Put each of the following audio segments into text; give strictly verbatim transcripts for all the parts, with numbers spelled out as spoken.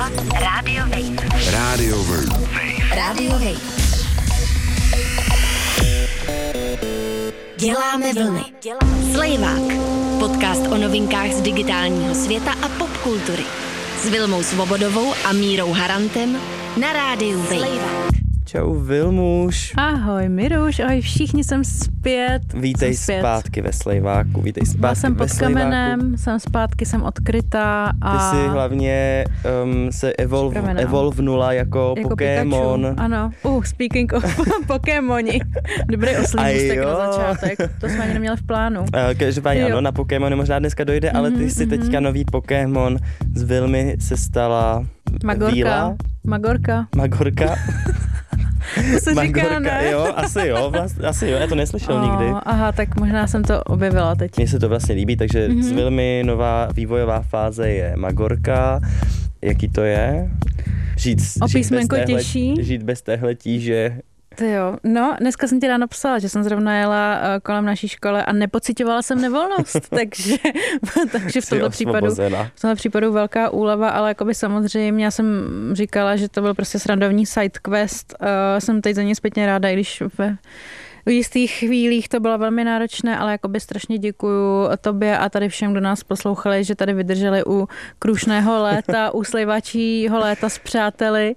Posloucháte Radio Wave. Radio Wave. Radio Wave. Děláme vlny. Slejvák. Podcast o novinkách z digitálního světa a popkultury. S Vilmou Svobodovou a Mírou Harantem na Rádiu Wave. Čau Vilmuš. Ahoj Miruš, ahoj všichni, jsem zpět. Vítej jsem zpět. zpátky ve Slejváku, vítej zpátky Byla jsem ve pod Slejváku. kamenem, jsem zpátky, jsem odkrytá a... Ty jsi hlavně um, se evol, evolvnula jako, jako Pokémon. Pikachu. Ano, uh, speaking of Pokémoni. Dobrý oslý můstek na začátek, to jsme ani neměli v plánu. Uh, Každopádně ano, na Pokémony možná dneska dojde, mm-hmm, ale ty jsi mm-hmm. teďka nový Pokémon, z Vilmy se stala Magorka. Víla. Magorka. Magorka. To se Magorka, říká, ne? Jo, asi jo, vlast, asi jo, já to neslyšel oh, nikdy. Aha, tak možná jsem to objevila teď. Mně se to vlastně líbí, takže mm-hmm. z Vilmy nová vývojová fáze je Magorka. Jaký to je? Žít, o žít, bez téhle, těžší. žít bez téhle tíže. Ty jo, no dneska jsem ti ráno psala, že jsem zrovna jela uh, kolem naší školy a nepocitovala jsem nevolnost, takže, takže v tomto případu, v tomto případu velká úleva, ale jakoby samozřejmě já jsem říkala, že to byl prostě srandovní sidequest, uh, jsem teď za ně zpětně ráda, i když ve v jistých chvílích to bylo velmi náročné, ale jakoby strašně děkuju tobě a tady všem, kdo nás poslouchali, že tady vydrželi u krušného léta, u slejvačího léta s přáteli,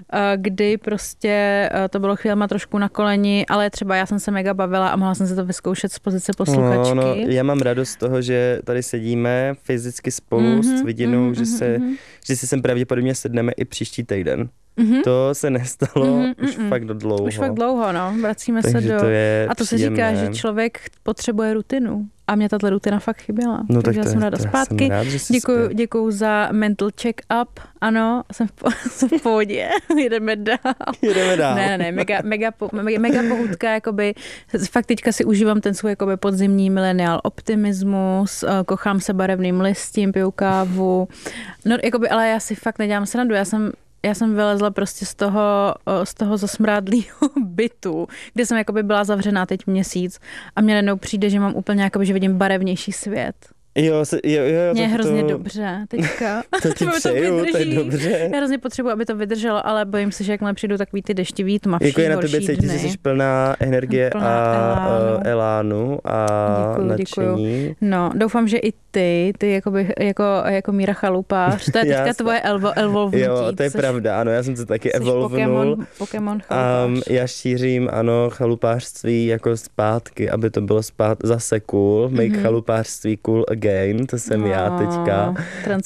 kdy prostě to bylo chvílema trošku na koleni, ale třeba já jsem se mega bavila a mohla jsem se to vyzkoušet z pozice posluchačky. No, no, já mám radost z toho, že tady sedíme fyzicky spolu mm-hmm, s vidinou, mm-hmm, že, se, mm-hmm. že si sem pravděpodobně sedneme i příští týden. Mm-hmm. To se nestalo mm-hmm, už mm-hmm. fakt dlouho. Už fakt dlouho, no. Vracíme Takže se do... To je a to příjemné. se říká, že člověk potřebuje rutinu. A mě tato rutina fakt chyběla. No, takže tak já jsem ráda zpátky. Rád, děkuju, děkuju za mental check-up. Ano, jsem v, po, jsem v pohodě. Jedeme dál. Jedeme dál. Ne, ne, ne. Mega, mega, mega, mega pohudka. Jakoby, fakt teďka si užívám ten svůj jakoby, podzimní mileniál optimismus. Kochám se barevným listím, piju kávu. No, jakoby, ale já si fakt nedělám srandu. Já jsem Já jsem vylezla prostě z toho, z toho zasmrádlého bytu, kde jsem jakoby byla zavřená teď měsíc a mě najednou přijde, že mám úplně jakoby, že vidím barevnější svět. Jo, se, jo, jo. Mě je hrozně to, dobře teďka. To ti přeju, to je dobře. Já hrozně potřebuji, aby to vydrželo, ale bojím se, že jakmile přijdu takový ty deštivý, tmavší, jako je na horší tobě cítit, že jsi plná energie plná a elánu, elánu a děkuju, nadšení. Děkuju. No, doufám, že i ty, ty jakoby, jako, jako Míra Chalupář, to je teďka já tvoje elvo, evolvnutí. Jo, to je což, pravda, ano, já jsem se taky evolvnul. Pokémon, Pokémon chalupář. Um, já šířím, ano, chalupářství jako zpátky, aby to bylo spát, zase cool, make mm-hmm. chalupářství cool again, to jsem no, já teďka.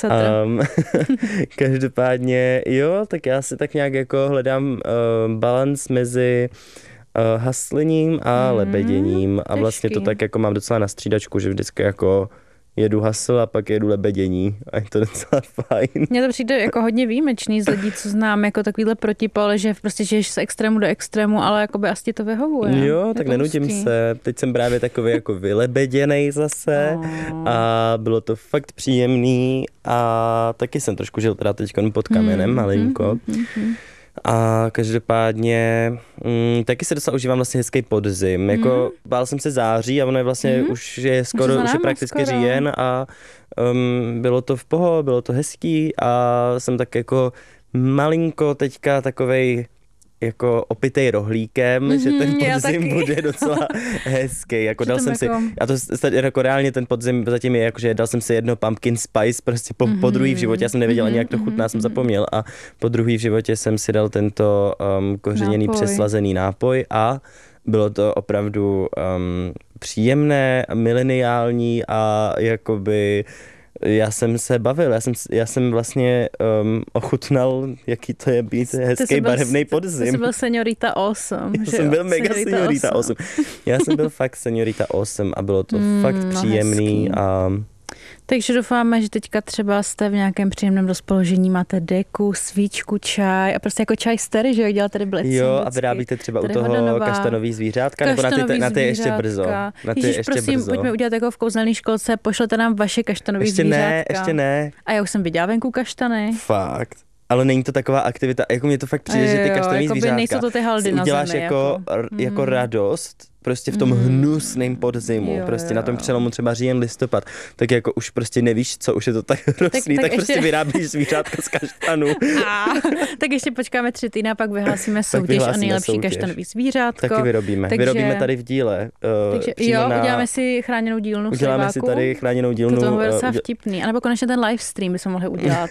Um, každopádně, jo, tak já si tak nějak jako hledám uh, balans mezi uh, haslením a mm, lebeděním a vlastně to tak jako mám docela na střídačku, že vždycky jako jedu hasl a pak jedu lebedění a je to docela fajn. Mně to přijde jako hodně výjimečný z lidí, co znám, jako takovýhle protipol, že prostě žiješ z extrému do extrému, ale jakoby asi ti to vyhovuje. Jo, tak nenutím hustý. se. Teď jsem právě takový jako vylebeděnej zase oh. a bylo to fakt příjemný a taky jsem trošku žil teda teď pod kamenem, mm, malinko. Mm, mm, mm. A každopádně mm, taky se docela užívám vlastně hezký podzim. Mm. Jako bál jsem se září a ono je vlastně mm. už je skoro, už je prakticky skoro. říjen a um, bylo to v poho, bylo to hezký a jsem tak jako malinko teďka takovej jako opitej rohlíkem, mm-hmm, že ten podzim bude docela hezký. Jako dal jsem jako... si, a to jako reálně ten podzim zatím je, jako, že dal jsem si jedno pumpkin spice, prostě po, mm-hmm. po druhý v životě, já jsem nevěděl ani, mm-hmm. jak to chutná, jsem zapomněl a po druhý v životě jsem si dal tento um, kořeněný nápoj. přeslazený nápoj a bylo to opravdu um, příjemné, mileniální a jakoby já jsem se bavil, já jsem, já jsem vlastně um, ochutnal, jaký to je být hezký barevný podzim. Ty jsi byl seniorita osm. Já jsem byl mega seniorita osm. Já jsem byl fakt seniorita osm a bylo to mm, fakt příjemný. No a takže doufáme, že teďka třeba jste v nějakém příjemném rozpoložení, máte deku, svíčku, čaj a prostě jako čaj starý, že jo, dělá tady Blecí. Jo, a vyrábíte třeba tady u toho Hodanová, kaštanový zvířátka, kaštanový nebo na ty, na ty ještě brzo. Na ty Ježiš, ještě prosím, brzo. pojďme udělat jako v kouzelné školce, pošlete nám vaše kaštanový ještě zvířátka. Ne, ještě ne. A já už jsem viděla venku kaštany. Fakt. ale není to taková aktivita, jako mě to fakt přijde, že ty kaštanový zvířátka nejsou to ty haldy na uděláš zemi, jako, jako, jako mm. radost, prostě v tom mm. hnusném podzimu, jo, prostě jo, na tom jo. přelomu třeba říjen, listopad, tak jako už prostě nevíš co, už je to tak hrozný, tak, tak, tak ještě... prostě vyrábíš zvířátka z kaštanů. A, tak ještě počkáme tři týdny a pak vyhlásíme soutěž vyhlásíme a nejlepší soutěž. kaštanový zvířátko. Taky vyrobíme, takže... vyrobíme tady v díle. Uh, takže jo, na... uděláme si chráněnou dílnu Uděláme Sliváku. si tady chráněnou dílnu. To toho bude uh, docela uděl... vtipný. A nebo konečně ten live stream bychom mohli udělat.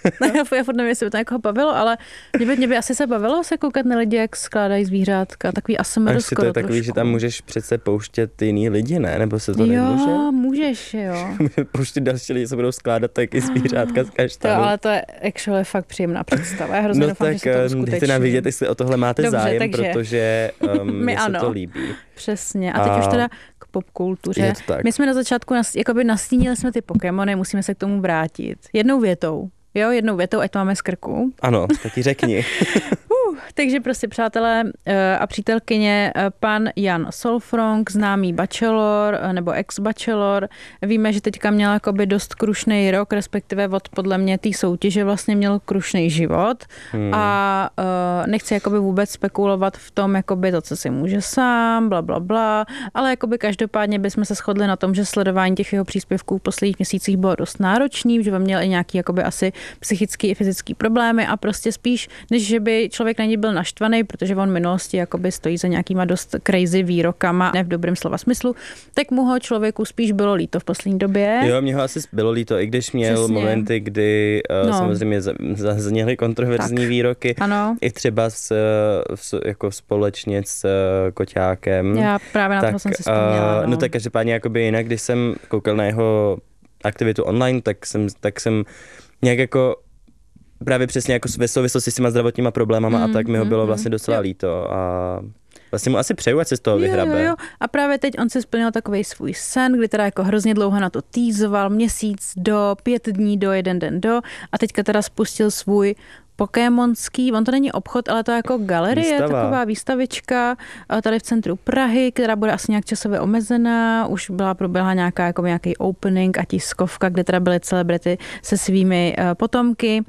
Já furt nevím, jestli by to někoho bavilo, ale mě by, mě by asi se bavilo se koukat na lidi, jak skládají zvířátka. Takový A S M R skoro to je takový, trošku. že tam můžeš přece pouštět jiný lidi, ne? Nebo se to jo, nemůže? Jo, můžeš, jo. Můžeš pouštět další lidi, co budou skládat taky zvířátka z kaštanů. To, ale to je actually fakt příjemná představa. Já hrozně no doufám, tak, že se to uskuteční. dejte nám vědět, jestli o tohle máte Dobře, zájem, takže. protože um, My se ano. to líbí. Přesně. A teď A... už teda k popkultuře. My jsme na začátku nas, jakoby nastínili jsme ty Pokémony, musíme se k tomu vrátit. Jednou větou. Jo, jednou větou, ať to máme z krku. Ano, tak ti řekni. uh, takže prostě přátelé a přítelkyně, pan Jan Solfrong, známý bachelor nebo ex-bachelor. Víme, že teďka měl jakoby dost krušný rok, respektive od podle mě té soutěže vlastně měl krušný život. Hmm. A uh, nechci jakoby vůbec spekulovat v tom, jakoby to, co si může sám, bla, bla, bla, ale jakoby každopádně bychom se shodli na tom, že sledování těch jeho příspěvků v posledních měsících bylo dost náročný, že on měl i nějaký jakoby asi psychický i fyzický problémy a prostě spíš, než že by člověk na něj byl naštvaný, protože on v minulosti jakoby stojí za nějakýma dost crazy výrokama, ne v dobrém slova smyslu, tak mu ho člověku spíš bylo líto v poslední době. Jo, mě ho asi bylo líto, i když měl Přesně. momenty, kdy uh, no. samozřejmě zazněly kontroverzní tak. výroky. Ano. I třeba s, s, jako společně s uh, Koťákem. Já právě na tak, toho jsem si vzpomněla. Uh, no. no tak každopádně jakoby jinak, když jsem koukal na jeho aktivitu online, tak jsem, tak jsem nějak jako právě přesně jako ve souvislosti s těma zdravotníma problémama mm, a tak mi ho bylo vlastně docela jo. líto a vlastně mu asi přeju, ať se z toho jo, vyhrabe. Jo, jo. A právě teď on si splnil takovej svůj sen, kdy teda jako hrozně dlouho na to týzoval, měsíc do, pět dní do, jeden den do a teďka teda spustil svůj pokémonský, on to není obchod, ale to je jako galerie, Výstava. Taková výstavička tady v centru Prahy, která bude asi nějak časově omezená, už byla proběhla nějaká jako nějaký opening a tiskovka, kde teda byly celebrity se svými uh, potomky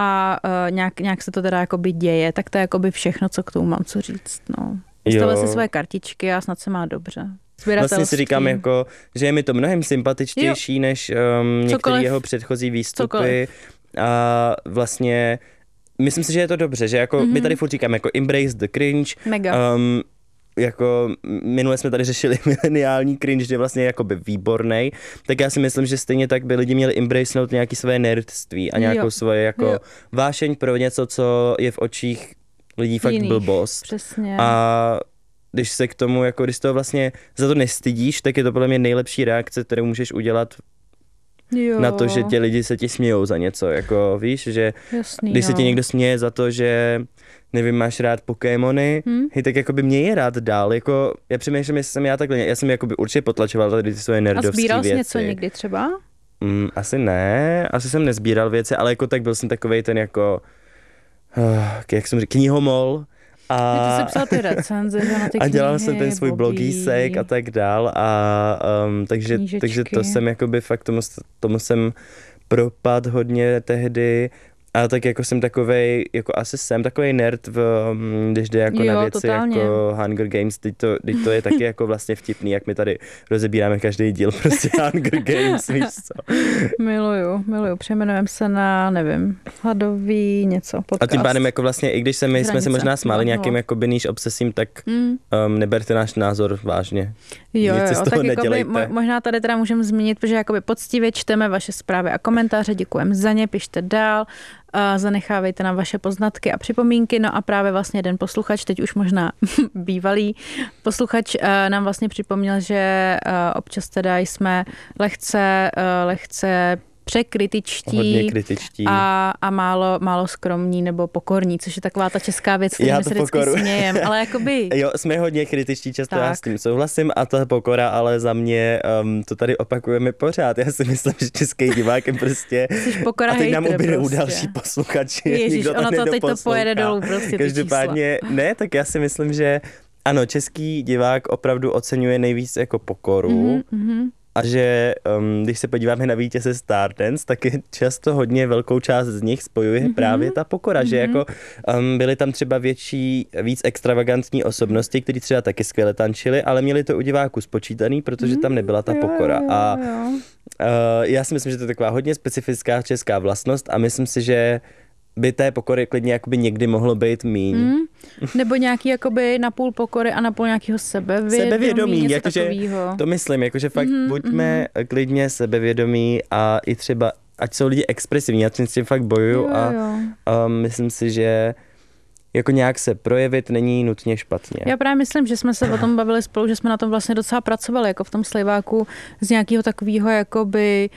a uh, nějak, nějak se to teda jakoby děje, tak to je jakoby všechno, co k tomu mám co říct, no. Vystavil si své kartičky a snad se má dobře. Vlastně si říkám, jako, že je mi to mnohem sympatičtější jo. než um, některé jeho předchozí výstupy Cokoliv. A vlastně myslím si, že je to dobře, že jako mm-hmm. my tady furt říkáme jako embrace the cringe. Mega. Um, jako minule jsme tady řešili mileniální cringe, že vlastně je jakoby výbornej, tak já si myslím, že stejně tak by lidi měli embracenout nějaký své nerdství a nějakou jo. svoje jako jo. vášeň pro něco, co je v očích lidí fakt Jiných. blbost. Přesně. A když se k tomu, jako když to vlastně za to nestydíš, tak je to podle mě nejlepší reakce, kterou můžeš udělat jo. na to, že tě lidi se ti smějou za něco, jako víš, že Jasný, když no. se ti někdo směje za to, že nevím, máš rád Pokémony, hmm? hej, tak jakoby mě je rád dál, jako já přemýšlím, jestli jsem já takhle, já jsem jakoby určitě potlačoval tady ty svoje nerdovské věci. A sbíral jsi něco někdy třeba? Mm, asi ne, asi jsem nezbíral věci, ale jako tak byl jsem takovej ten jako, uh, jak jsem říkal, knihomol. A, ty jsi psal ty recenze, že na ty a dělal knihy, jsem ten svůj Bobby. blogísek a tak dál a um, takže, takže to jsem jakoby fakt tomu, tomu jsem propad hodně tehdy a tak jako jsem takovej, jako asi jsem takovej nerd, v, když jde jako jo, na věci totálně. jako Hunger Games, teď to, teď to je taky jako vlastně vtipný, jak my tady rozebíráme každý díl prostě Hunger Games, víš co. Miluju, miluju, přejmenujeme se na, nevím, hladový něco, podcast. A tím pádem jako vlastně, i když se my Hranice. jsme se možná smáli no, nějakým no. jako níž obsesím, tak mm. um, neberte náš názor vážně. Jo, Nic si jo, z toho tak jakoby, nedělejte. možná tady teda můžeme zmínit, protože jakoby poctivě čteme vaše zprávy a komentáře, děkujeme za ně, pište dál, uh, zanechávejte nám vaše poznatky a připomínky, no a právě vlastně jeden posluchač, teď už možná bývalý posluchač, uh, nám vlastně připomněl, že uh, občas teda jsme lehce, uh, lehce překritičtí a, a málo, málo skromní nebo pokorní, což je taková ta česká věc, kterými se vždycky smějem, ale jakoby... Jo, jsme hodně kritičtí, často tak. Já s tím souhlasím a ta pokora, ale za mě um, to tady opakujeme pořád. Já si myslím, že český divák je prostě... Jsi pokora a teď nám ubydou prostě. další posluchači. Ježiš, ono to teď to pojede dolů prostě Každopádně, ne, tak já si myslím, že ano, český divák opravdu oceňuje nejvíc jako pokoru, mm-hmm. a že um, když se podíváme na vítěze Stardance, tak je často hodně velkou část z nich spojuje mm-hmm. právě ta pokora, mm-hmm. že jako um, byly tam třeba větší, víc extravagantní osobnosti, kteří třeba taky skvěle tančili, ale měli to u diváků spočítaný, protože tam nebyla ta pokora. A uh, já si myslím, že to je taková hodně specifická česká vlastnost a myslím si, že by té pokory klidně jakoby někdy mohlo být míň. Mm. Nebo nějaký jakoby napůl pokory a napůl nějakého sebevědomí. Sebevědomí, jakože to myslím, jakože fakt mm-hmm, buďme mm-hmm. klidně sebevědomí a i třeba, ať jsou lidi expresivní, já s tím fakt bojuju jo, a, jo. a myslím si, že jako nějak se projevit není nutně špatně. Já právě myslím, že jsme se o tom bavili spolu, že jsme na tom vlastně docela pracovali, jako v tom Sliváku z nějakého takového jakoby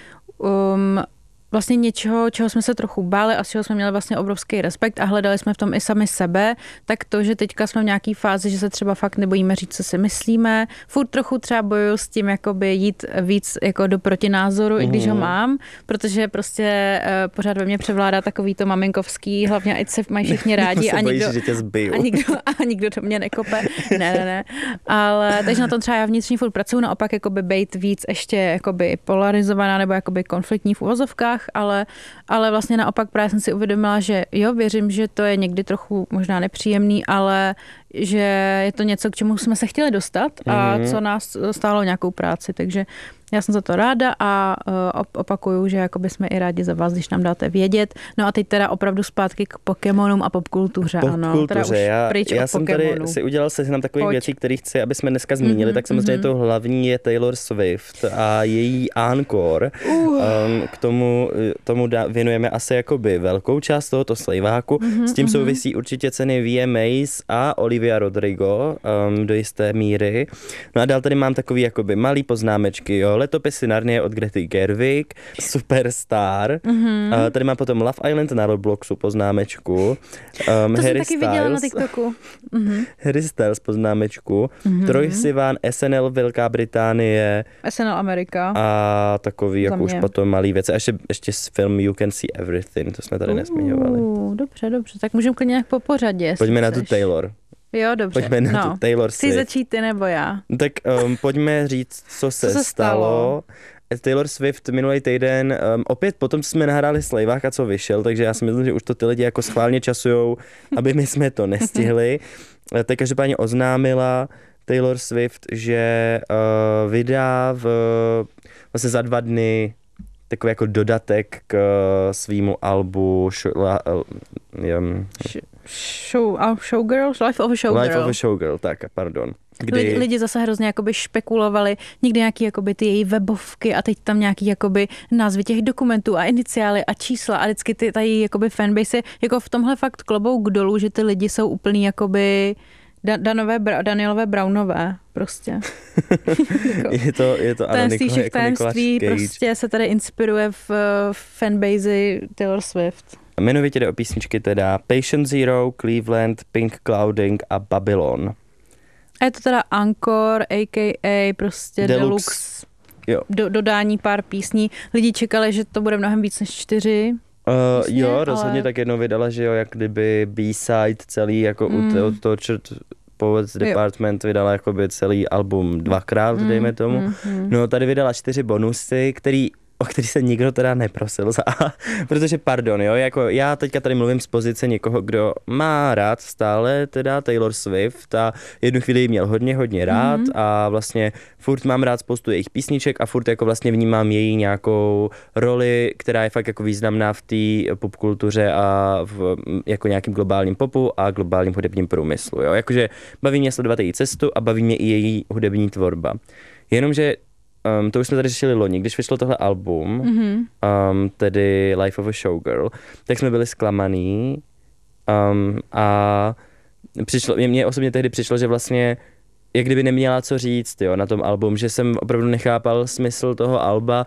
um, vlastně něčeho, čeho jsme se trochu báli a z čeho jsme měli vlastně obrovský respekt a hledali jsme v tom i sami sebe, tak to, že teďka jsme v nějaký fázi, že se třeba fakt nebojíme říct, co si myslíme, furt trochu třeba bojuju s tím, jakoby jít víc jako do protinázoru, mm. i když ho mám, protože prostě uh, pořád ve mně převládá takový to maminkovský, hlavně ať se mají všichni rádi a nikdo, že tě zbiju. a, nikdo, a nikdo do mě nekope. Ne, ne, ne. Ale takže na tom třeba já vnitřní furt pracuju, naopak jakoby bejt víc ještě jakoby polarizovaná nebo jakoby konfliktní v uvozovkách, Ale, ale vlastně naopak právě jsem si uvědomila, že jo, věřím, že to je někdy trochu možná nepříjemný, ale že je to něco, k čemu jsme se chtěli dostat a mm-hmm. co nás stálo nějakou práci, takže já jsem za to ráda a uh, opakuju, že jakoby jsme i rádi za vás, když nám dáte vědět. No a teď teda opravdu zpátky k Pokémonům a popkultuře. Popkultuře, ano, teda už já, pryč já od jsem Pokémonů. tady si udělal seznam takových Pojď. věcí, které chci, aby jsme dneska zmínili, mm-hmm, tak samozřejmě mm-hmm. to hlavní je Taylor Swift a její encore. Uh. Um, k tomu, tomu dá, věnujeme asi jakoby velkou část tohoto slejváku. Mm-hmm, S tím mm-hmm. souvisí určitě ceny V M As a Olivia Rodrigo um, do jisté míry. No a dál tady mám takový jakoby malý poznámečky, jo, letopisy Narnie od Grety Gerwig, Superstar. Mm-hmm. Uh, tady mám potom Love Island na Robloxu poznámečku. Um, to Harry jsem taky Styles, viděla na TikToku. Mm-hmm. Harry Styles poznámečku. Mm-hmm. Troy Sivan, S N L Velká Británie. S N L Amerika. A takový jako už potom malý věc. A ještě, ještě film You Can See Everything, to jsme tady uh, nesmiňovali. Dobře, dobře. Tak můžeme klidně nějak po pořadě. Pojďme na tu Taylor. Jo, dobře. Pojďme na no. tu Taylor Swift. Chci začít ty nebo já? Tak um, pojďme říct, co se, co se stalo. stalo. Taylor Swift minulý týden, um, opět potom jsme nahráli Slavák a co vyšel, takže já si myslím, že už to ty lidi jako schválně časujou, aby my jsme to nestihli. Tak každopádně oznámila Taylor Swift, že uh, vydá v, vlastně za dva dny takový jako dodatek k svýmu albu sh- um, Show, Showgirl? Life of a Showgirl. Life of a Showgirl, tak, pardon. Kdy... Lidi, lidi zase hrozně jakoby špekulovali, někdy nějaký jakoby ty její webovky a teď tam nějaký jakoby názvy těch dokumentů a iniciály a čísla a vždycky ty tady jakoby fanbase, jako v tomhle fakt klobouk dolů, že ty lidi jsou úplný jakoby Danové, Danielové Brownové prostě. je to, je to ano, Nikola, jako tajemství prostě se tady inspiruje v, v fanbase Taylor Swift. Jmenovitě jde o písničky teda Patient Zero, Cleveland, Pink Clouding a Babylon. A je to teda Encore, a k a prostě Deluxe, Deluxe jo. Do, dodání pár písní. Lidi čekali, že to bude mnohem víc než čtyři. Uh, písně, jo, rozhodně ale... tak jednou vydala, že jo, jak kdyby B-side celý, jako mm. u Tortured Poets Department jo. vydala jakoby celý album dvakrát, mm. dejme tomu. Mm. No tady vydala čtyři bonusy, který o který se nikdo teda neprosil za, protože pardon, jo, jako já teďka tady mluvím z pozice někoho, kdo má rád stále teda Taylor Swift a jednu chvíli měl hodně, hodně rád mm-hmm. a vlastně furt mám rád spoustu jejich písniček a furt jako vlastně vnímám její nějakou roli, která je fakt jako významná v té popkultuře a v jako nějakým globálním popu a globálním hudebním průmyslu, jo, jakože baví mě sledovat její cestu a baví mě i její hudební tvorba. Jenomže Um, to už jsme tady řešili loni, když vyšlo tohle album, mm-hmm. um, tedy Life of a Showgirl, tak jsme byli zklamaný um, a přišlo, mě, mě osobně tehdy přišlo, že vlastně jak kdyby neměla co říct jo, na tom album, že jsem opravdu nechápal smysl toho alba,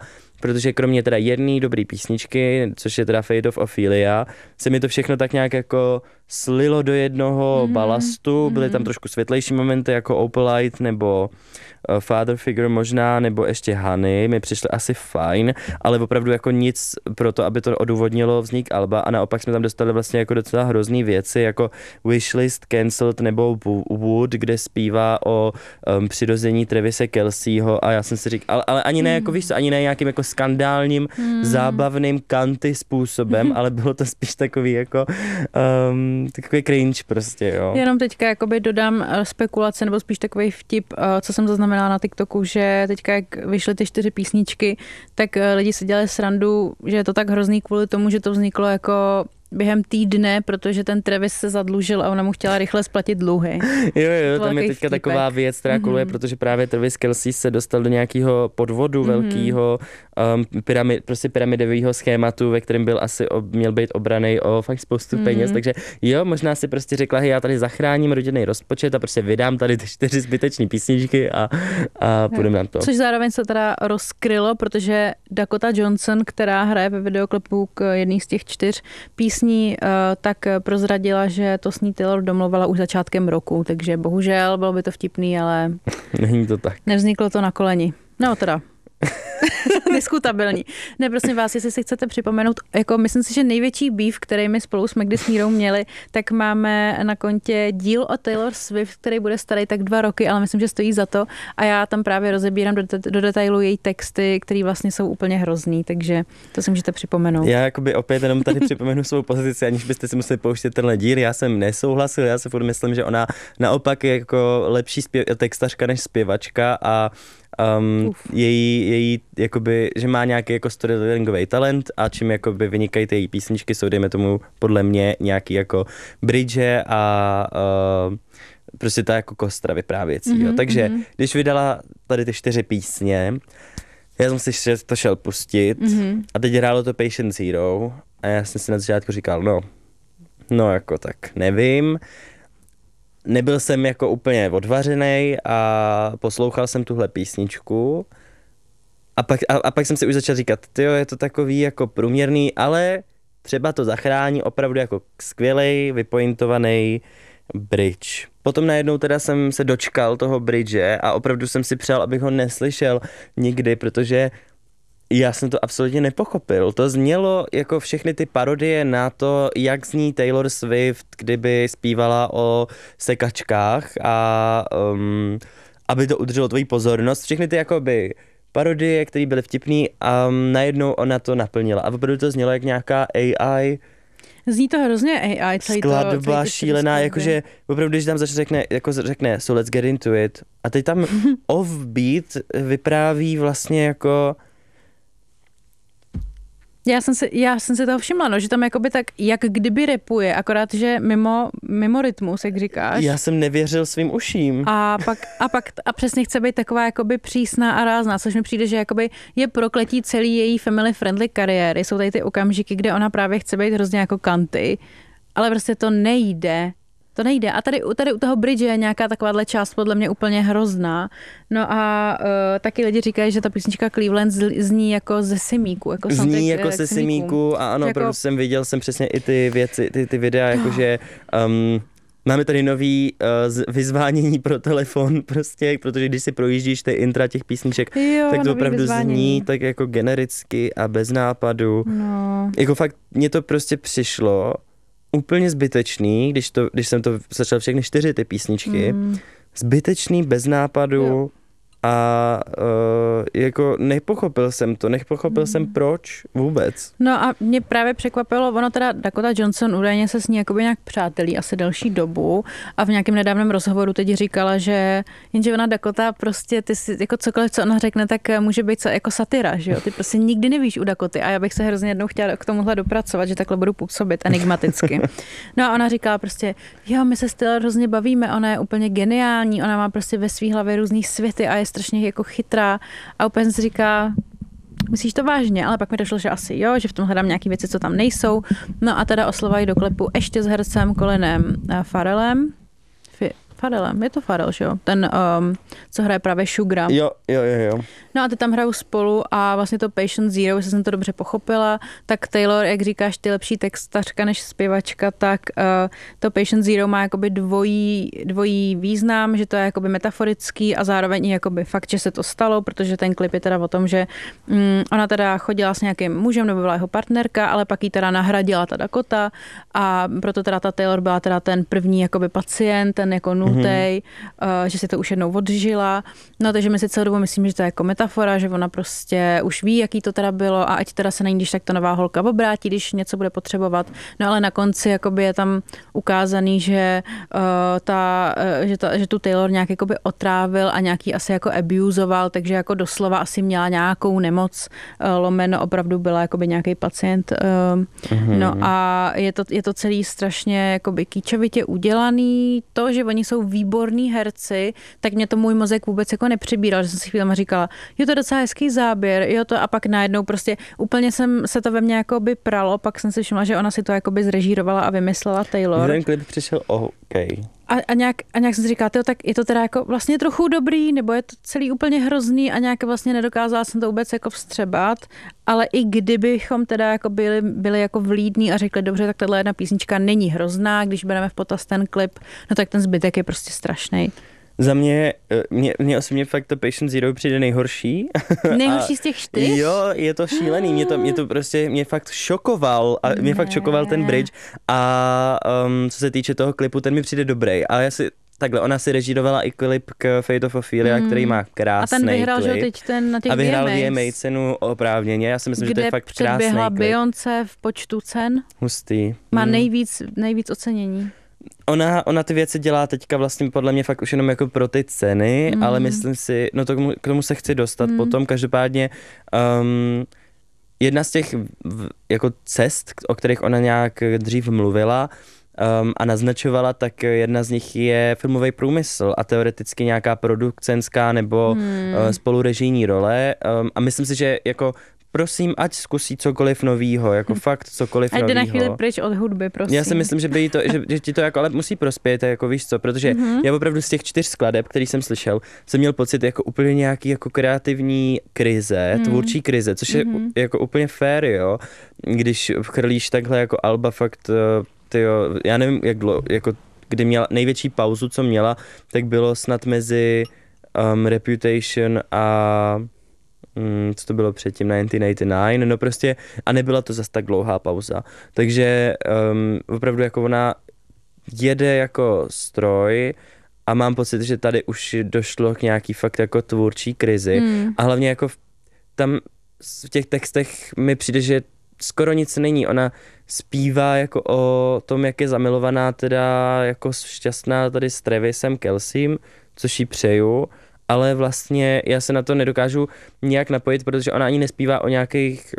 protože kromě teda jedné dobré písničky, což je teda Fate of Ophelia, se mi to všechno tak nějak jako slilo do jednoho mm-hmm. balastu, byly tam trošku světlejší momenty jako Opalite nebo uh, Father Figure možná, nebo ještě Honey, mi přišly asi fajn, ale opravdu jako nic pro to, aby to odůvodnilo vznik alba a naopak jsme tam dostali vlastně jako docela hrozný věci, jako Wishlist, Cancelled nebo Wood, kde zpívá o um, přirození Travise Kelceho a já jsem si říkal, ale, ale ani ne jako víš co, ani ne nějakým jako skandálním, mm. zábavným kanty způsobem, mm. ale bylo to spíš takový jako um, takový cringe prostě, jo. Jenom teďka jakoby dodám spekulace, nebo spíš takový vtip, co jsem zaznamenala na TikToku, že teďka jak vyšly ty čtyři písničky, tak lidi si dělali srandu, že je to tak hrozný kvůli tomu, že to vzniklo jako během týdne, protože ten Travis se zadlužil a ona mu chtěla rychle splatit dluhy. Jo, jo, tam je teďka vtípek. Taková věc, která koluje, mm-hmm. protože právě Travis Kelce se dostal do nějakého podvodu mm-hmm. velkého um, pyramid, prostě pyramidového schématu, ve kterém byl asi, ob, měl být obranej o fakt spoustu mm-hmm. peněz, takže jo, možná si prostě řekla, hej, já tady zachráním rodinný rozpočet a prostě vydám tady ty čtyři zbytečné písničky a, a půjdeme na to. Což zároveň se teda rozkrylo, protože Dakota Johnson, která hraje ve videoklipu k jedný z těch čtyř písní, tak prozradila, že to s ní Taylor domluvala už začátkem roku, takže bohužel bylo by to vtipný, ale není to tak. Nevzniklo to na koleni. No teda. Diskutabilní. Ne, prosím vás, jestli si chcete připomenout, jako myslím si, že největší beef, který my spolu s Magdy s Mírou měli, tak máme na kontě díl o Taylor Swift, který bude starý tak dva roky, ale myslím, že stojí za to a já tam právě rozebírám do, do detailu její texty, které vlastně jsou úplně hrozný, takže to si můžete připomenout. Já jakoby opět jenom tady připomenu svou pozici, aniž byste si museli pouštět tenhle díl, já jsem nesouhlasil, já se furt myslím, že ona naopak je jako lepší zpěv, textařka než zpěvačka a Um, její, její, jakoby, že má nějaký jako storytellingový talent a čím jakoby vynikají ty její písničky, jsou dejme tomu podle mě nějaký jako bridge a uh, prostě ta jako kostra vyprávěcí. Mm-hmm, jo. Takže mm-hmm. když vydala tady ty čtyři písně, já jsem si to šel pustit mm-hmm. a teď hrálo to Patient Zero a já jsem si na začátku říkal, no, no jako tak nevím. Nebyl jsem jako úplně odvařenej a poslouchal jsem tuhle písničku a pak, a, a pak jsem si už začal říkat, tyjo, je to takový jako průměrný, ale třeba to zachrání opravdu jako skvělej, vypointovaný bridge. Potom najednou teda jsem se dočkal toho bridge a opravdu jsem si přál, abych ho neslyšel nikdy, protože já jsem to absolutně nepochopil. To znělo jako všechny ty parodie na to, jak zní Taylor Swift, kdyby zpívala o sekačkách a um, aby to udrželo tvoji pozornost. Všechny ty jakoby parodie, které byly vtipný a um, najednou ona to naplnila. A opravdu to znělo jak nějaká A I. Zní to hrozně A I. Skladba šílená, jakože opravdu, když tam začne řekne, jako řekne so let's get into it. A teď tam offbeat vypráví vlastně jako Já jsem si, já jsem si toho všimla, no, že tam jakoby tak, jak kdyby rapuje, akorát, že mimo, mimo rytmus, jak říkáš. Já jsem nevěřil svým uším. A pak, a pak a přesně chce být taková jakoby přísná a rázná, což mi přijde, že jakoby je prokletí celý její family friendly kariéry. Jsou tady ty okamžiky, kde ona právě chce být hrozně jako kanty, ale prostě to nejde. To nejde. A tady, tady u toho bridge je nějaká takováhle část podle mě úplně hrozná. No a uh, taky lidi říkají, že ta písnička Cleveland zní jako ze Simíku. Jako zní jako ze Simíku a ano, jako protože jsem viděl jsem přesně i ty věci, ty, ty videa, jakože um, máme tady nový uh, vyzvánění pro telefon prostě, protože když si projíždíš ty intra těch písniček, jo, tak to opravdu vyzvánění. Zní tak jako genericky a bez nápadu. No. Jako fakt mně to prostě přišlo úplně zbytečný, když, to, když jsem to začal všechny čtyři ty písničky, mm. zbytečný, bez nápadu jo. a uh, jako nepochopil jsem to, nepochopil mm. jsem proč vůbec. No a mě právě překvapilo, ono teda Dakota Johnson údajně se s ní jakoby nějak přátelí asi delší dobu a v nějakém nedávném rozhovoru teď říkala, že jenže ona Dakota prostě, ty si, jako cokoliv, co ona řekne, tak může být jako satira, že jo, ty prostě nikdy nevíš u Dakoty a já bych se hrozně jednou chtěla k tomuhle dopracovat, že takhle budu působit enigmaticky. No a ona říkala prostě, jo, my se s Taylor hrozně bavíme, ona je úplně geniální, ona má prostě ve svý hlavě různý světy a je strašně jako chytrá a úplně si říká, myslíš to vážně? Ale pak mi došlo, že asi jo, že v tom hledám nějaké věci, co tam nejsou. No a teda oslovají do klepu ještě s hercem Colinem Farrellem. Pharrellem. Je to Pharrell, že jo? Ten, um, co hraje právě Sugara. Jo, jo, jo, jo. No a ty tam hrajou spolu a vlastně to Patient Zero, jestli jsem to dobře pochopila, tak Taylor, jak říkáš, ty lepší textařka než zpěvačka, tak uh, to Patient Zero má jakoby dvojí, dvojí význam, že to je jakoby metaforický a zároveň i jakoby fakt, že se to stalo, protože ten klip je teda o tom, že um, ona teda chodila s nějakým mužem, nebo byla jeho partnerka, ale pak jí teda nahradila ta Dakota a proto teda ta Taylor byla teda ten první jakoby pacient, ten jako nultej, mm-hmm. uh, že si to už jednou odžila. No takže my si celou dobu myslím, že to je jako metafora, že ona prostě už ví, jaký to teda bylo a ať teda se na ní, když tak ta nová holka obrátí, když něco bude potřebovat. No ale na konci jakoby je tam ukázaný, že, uh, ta, uh, že, ta, že tu Taylor nějak jakoby otrávil a nějaký asi jako abuzoval, takže jako doslova asi měla nějakou nemoc, uh, lomeno opravdu byla jakoby nějaký pacient. Uh, mm-hmm. No a je to, je to celý strašně jakoby kýčovitě udělaný. To, že oni jsou výborní herci, tak mě to můj mozek vůbec jako nepřibíral, že jsem si chvílema říkala, jo, to je docela hezký záběr, jo, to a pak najednou prostě úplně jsem se to ve mně jakoby pralo, pak jsem si všimla, že ona si to jakoby zrežírovala a vymyslela Taylor. Ten klip přišel OK. A, a, nějak, a nějak jsem si říkala, tak je to teda jako vlastně trochu dobrý, nebo je to celý úplně hrozný a nějak vlastně nedokázala jsem to vůbec jako vstřebat, ale i kdybychom teda jako byli, byli jako vlídní a řekli, dobře, tak tahle jedna písnička není hrozná, když bereme v potaz ten klip, no tak ten zbytek je prostě strašný. Za mě, mě, mě osobně fakt to Patient Zero přijde nejhorší. Nejhorší z těch čtyř? Jo, je to šílený, mě to, mě to prostě, mě fakt šokoval, a mě ne. fakt šokoval ten bridge a um, co se týče toho klipu, ten mi přijde dobrý, ale já si takhle, ona si režírovala i klip k Fate of Ophelia, mm. který má krásný klip. A ten vyhrál, klip. Že teď ten na těch A vyhrál V M A V M A cenu oprávněně, já si myslím, kde že to je fakt krásný klip. Kde předběhla Beyoncé v počtu cen. Hustý. Má mm. nejvíc, nejvíc ocenění. Ona, ona ty věci dělá teďka vlastně podle mě fakt už jenom jako pro ty ceny, mm. ale myslím si, no to k tomu, k tomu se chci dostat mm. potom, každopádně um, jedna z těch v, jako cest, o kterých ona nějak dřív mluvila um, a naznačovala, tak jedna z nich je filmový průmysl a teoreticky nějaká producenská nebo mm. uh, spolurežijní role um, a myslím si, že jako prosím, ať zkusí cokoliv novýho, jako fakt cokoliv novýho. Ať jde na chvíli pryč od hudby, prosím. Já si myslím, že, by to, že, že ti to jako, ale musí prospět, jako víš co, protože mm-hmm. já opravdu z těch čtyř skladeb, který jsem slyšel, jsem měl pocit jako úplně nějaký jako kreativní krize, mm. tvůrčí krize, což je mm-hmm. jako úplně fair, jo, když chrlíš takhle jako alba fakt, tyjo, já nevím, jak dlouho, jako kdy měla největší pauzu, co měla, tak bylo snad mezi um, Reputation a Hmm, co to bylo předtím, devatenáct osmdesát devět, no prostě a nebyla to zas tak dlouhá pauza, takže um, opravdu jako ona jede jako stroj a mám pocit, že tady už došlo k nějaký fakt jako tvůrčí krizi hmm. a hlavně jako v, tam v těch textech mi přijde, že skoro nic není, ona zpívá jako o tom, jak je zamilovaná teda jako šťastná tady s Travisem Kelceym, což jí přeju, ale vlastně já se na to nedokážu nějak napojit, protože ona ani nespívá o nějakých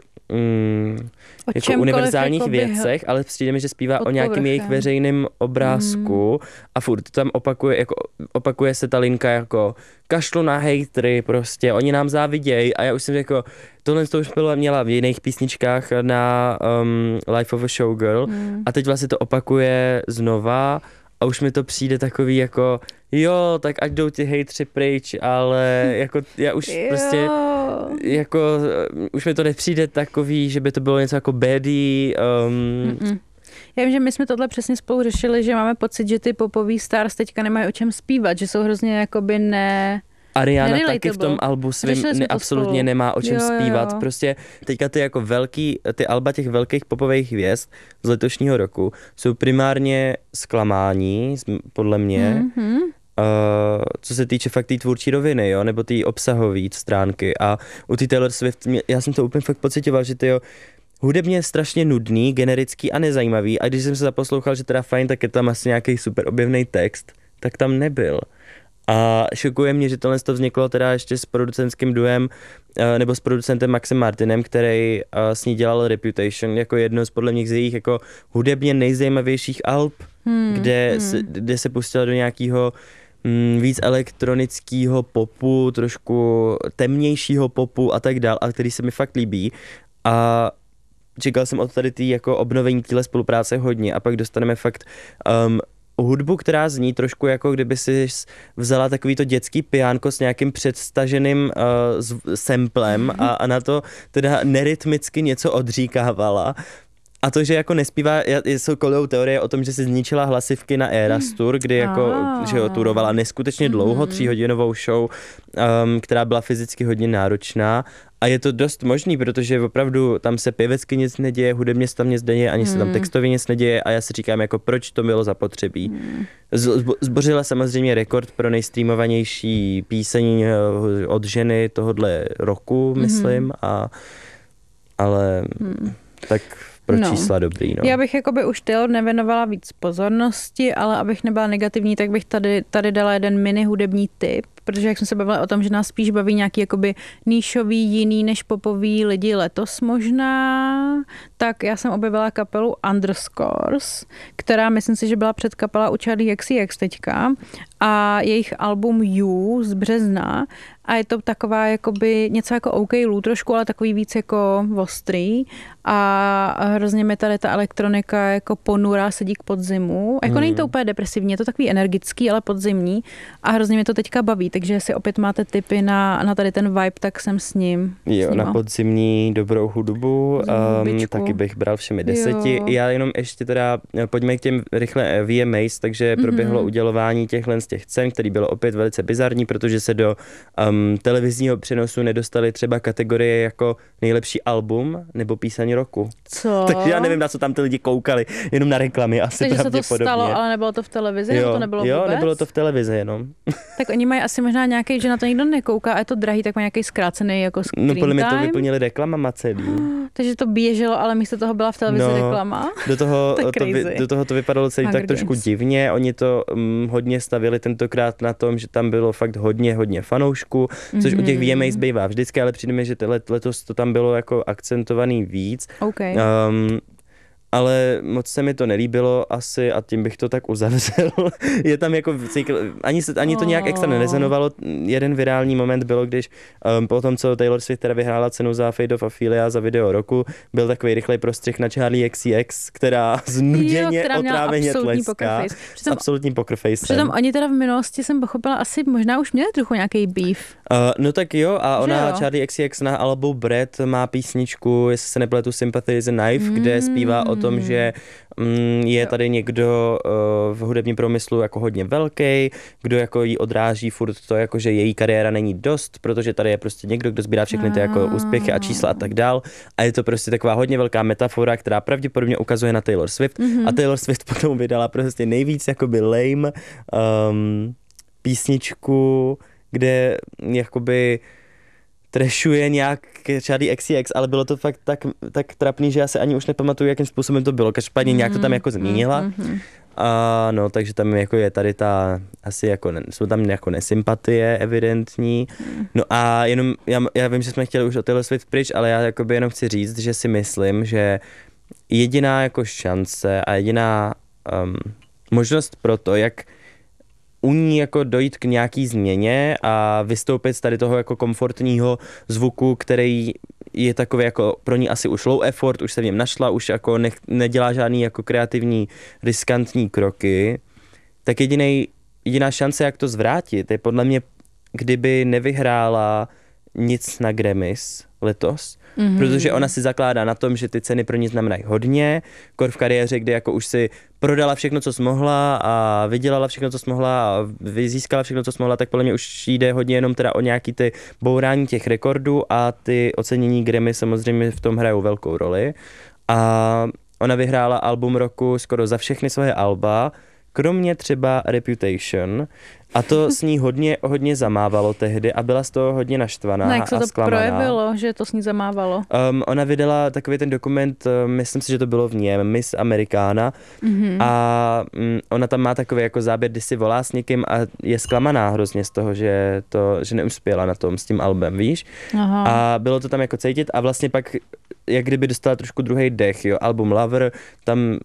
mm, o jako univerzálních jako věcech, ale přijde mi, že zpívá o nějakém jejich veřejném obrázku mm. a furt tam opakuje, jako, opakuje se ta linka jako kašlu na hejtry prostě, oni nám závidějí a já už jsem jako, tohle to už bylo, měla v jiných písničkách na um, Life of a Showgirl mm. a teď vlastně to opakuje znova a už mi to přijde takový jako, jo, tak ať jdou ty hejtři pryč, ale jako já už jo. prostě, jako už mi to nepřijde takový, že by to bylo něco jako baddie. Um... Já vím, že my jsme tohle přesně spolu řešili, že máme pocit, že ty popový stars teďka nemají o čem zpívat, že jsou hrozně jakoby ne... Ariana taky v tom albu svým ne, absolutně spolu. Nemá o čem jo, zpívat. Jo. Prostě teďka ty jako velký, ty alba těch velkých popových hvězd z letošního roku jsou primárně zklamání, podle mě, mm-hmm. uh, co se týče fakt té tvůrčí roviny, jo, nebo té obsahové stránky. A u té Taylor Swift, já jsem to úplně fakt pocitoval, že ty jo, hudebně je strašně nudný, generický a nezajímavý. A když jsem se zaposlouchal, že teda fajn, tak je tam asi nějaký super objevný text, tak tam nebyl. A šokuje mě, že tohle to vzniklo teda ještě s producentským duem, nebo s producentem Maxem Martinem, který s ní dělal Reputation, jako jedno z podle mě z jejich jako hudebně nejzajímavějších alb, hmm, kde, hmm. Se, kde se pustila do nějakého mm, víc elektronického popu, trošku temnějšího popu a tak dál, a který se mi fakt líbí. A čekal jsem od tady tý jako obnovení téhle spolupráce hodně a pak dostaneme fakt um, hudbu, která zní trošku jako kdyby si vzala takový to dětský piánko s nějakým předstaženým uh, samplem a, a na to teda nerytmicky něco odříkávala. A to, že jako nespívá, jsou kolou teorie o tom, že si zničila hlasivky na Eras Tour, kdy jako, ah. že ho turovala neskutečně dlouho, tříhodinovou show, um, která byla fyzicky hodně náročná. A je to dost možný, protože opravdu tam se pěvecky nic neděje, hudebně se tam nic neděje, ani se tam textově nic neděje a já si říkám, jako proč to bylo zapotřebí. Zbořila samozřejmě rekord pro nejstreamovanější píseň od ženy tohodle roku, myslím, a, ale tak... Pro no. čísla dobrý, no. Já bych jakoby už Taylor nevěnovala víc pozornosti, ale abych nebyla negativní, tak bych tady, tady dala jeden mini hudební tip, protože jak jsme se bavili o tom, že nás spíš baví nějaký jakoby níšový, jiný než popový lidi letos možná, tak já jsem objevila kapelu Underscores, která myslím si, že byla před kapela u Charli X C X teďka a jejich album You z března a je to taková jakoby něco jako OK Lou trošku, ale takový víc jako ostrý a hrozně mi tady ta elektronika jako ponurá sedí k podzimu. Jako mm. není to úplně depresivní, je to takový energický, ale podzimní a hrozně mě to teďka baví, takže jestli opět máte tipy na, na tady ten vibe, tak jsem s ním. Jo, s na podzimní dobrou hudbu, um, taky bych bral všemi deseti. Jo. Já jenom ještě teda, pojďme k těm rychle V M As, takže proběhlo mm-hmm. udělování těchhle z těch cen, který bylo opět velice bizarní, protože se do um, televizního přenosu nedostali třeba kategorie jako nejlepší album nebo píseň roku. Co? Takže já nevím, na co tam ty lidi koukali, jenom na reklamy asi takže pravděpodobně. Takže se to stalo, ale nebylo to v televizi, jo, nebo to nebylo jo, vůbec? Jo, nebylo to v televizi jenom. Tak oni mají asi možná nějaký, že na to nikdo nekouká a je to drahý, tak mají nějaký zkrácený jako screen No podle mě to time. vyplnili reklamama celý. Takže to běželo, ale místo toho byla v televizi no, reklama. Do toho, to, vy, do toho to vypadalo celý Hunger tak trošku Games. Divně. Oni to um, hodně stavili tentokrát na tom, že tam bylo fakt hodně, hodně fanoušků, což mm-hmm. u těch V M As bývá vždycky, ale přijde mi, že let, letos to tam bylo jako akcentovaný víc. Okay. Um, ale moc se mi to nelíbilo asi a tím bych to tak uzavřel. Je tam jako, ani, se, ani to nějak extra nerezonovalo. Jeden virální moment bylo, když um, po tom, co Taylor Swift teda vyhrála cenu za Fate of Ophelia za video roku, byl takový rychlej prostřih na Charli X C X, která znuděně otráveně tleská. S absolutním poker face. Přitom oni teda v minulosti jsem pochopila, asi možná už měli trochu nějaký beef. Uh, no tak jo, a že ona, jo? Charli X C X na albu Bread má písničku, jestli se nepletu, Sympathy is a Knife, mm. kde zpívá o tom, že mm, je tady někdo uh, v hudebním průmyslu jako hodně velký, kdo jako jí odráží furt to, jako, že její kariéra není dost, protože tady je prostě někdo, kdo sbírá všechny ty jako úspěchy a čísla a tak dál. A je to prostě taková hodně velká metafora, která pravděpodobně ukazuje na Taylor Swift. Mm-hmm. A Taylor Swift potom vydala prostě nejvíc jakoby lame um, písničku, kde jakoby trashuje nějak Charli X C X, ale bylo to fakt tak, tak trapný, že já se ani už nepamatuju, jakým způsobem to bylo. Každopádně mm, nějak to tam jako zmínila. Mm, mm. A no, takže tam jako je tady ta, asi jako, jsou tam jako nesympatie evidentní. No a jenom, já, já vím, že jsme chtěli už o Taylor Swift pryč, ale já jakoby jenom chci říct, že si myslím, že jediná jako šance a jediná um, možnost pro to, jak u ní jako dojít k nějaký změně a vystoupit z tady toho jako komfortního zvuku, který je takový jako pro ní asi už low effort, už se v něm našla, už jako ne, nedělá žádný jako kreativní, riskantní kroky, tak jedinej, jediná šance, jak to zvrátit, je podle mě, kdyby nevyhrála nic na Grammys letos, mm-hmm. protože ona si zakládá na tom, že ty ceny pro ní znamenají hodně, kor v kariéře, kde jako už si prodala všechno, co smohla a vydělala všechno, co smohla a získala všechno, co smohla, tak podle mě už jde hodně jenom teda o nějaký ty bourání těch rekordů a ty ocenění Grammy samozřejmě v tom hrajou velkou roli. A ona vyhrála album roku skoro za všechny svoje alba, kromě třeba Reputation. A to s ní hodně, hodně zamávalo tehdy a byla z toho hodně naštvaná no, jak se a to zklamaná. projevilo, že to s ní zamávalo? Um, ona vydala takový ten dokument, uh, myslím si, že to bylo v něm, Miss Americana. Mm-hmm. A um, ona tam má takový jako záběr, kdy si volá s někým a je zklamaná hrozně z toho, že, to, že neuspěla na tom s tím albem, víš? Aha. A bylo to tam jako cítit a vlastně pak, jak kdyby dostala trošku druhý dech, jo, album Lover, tam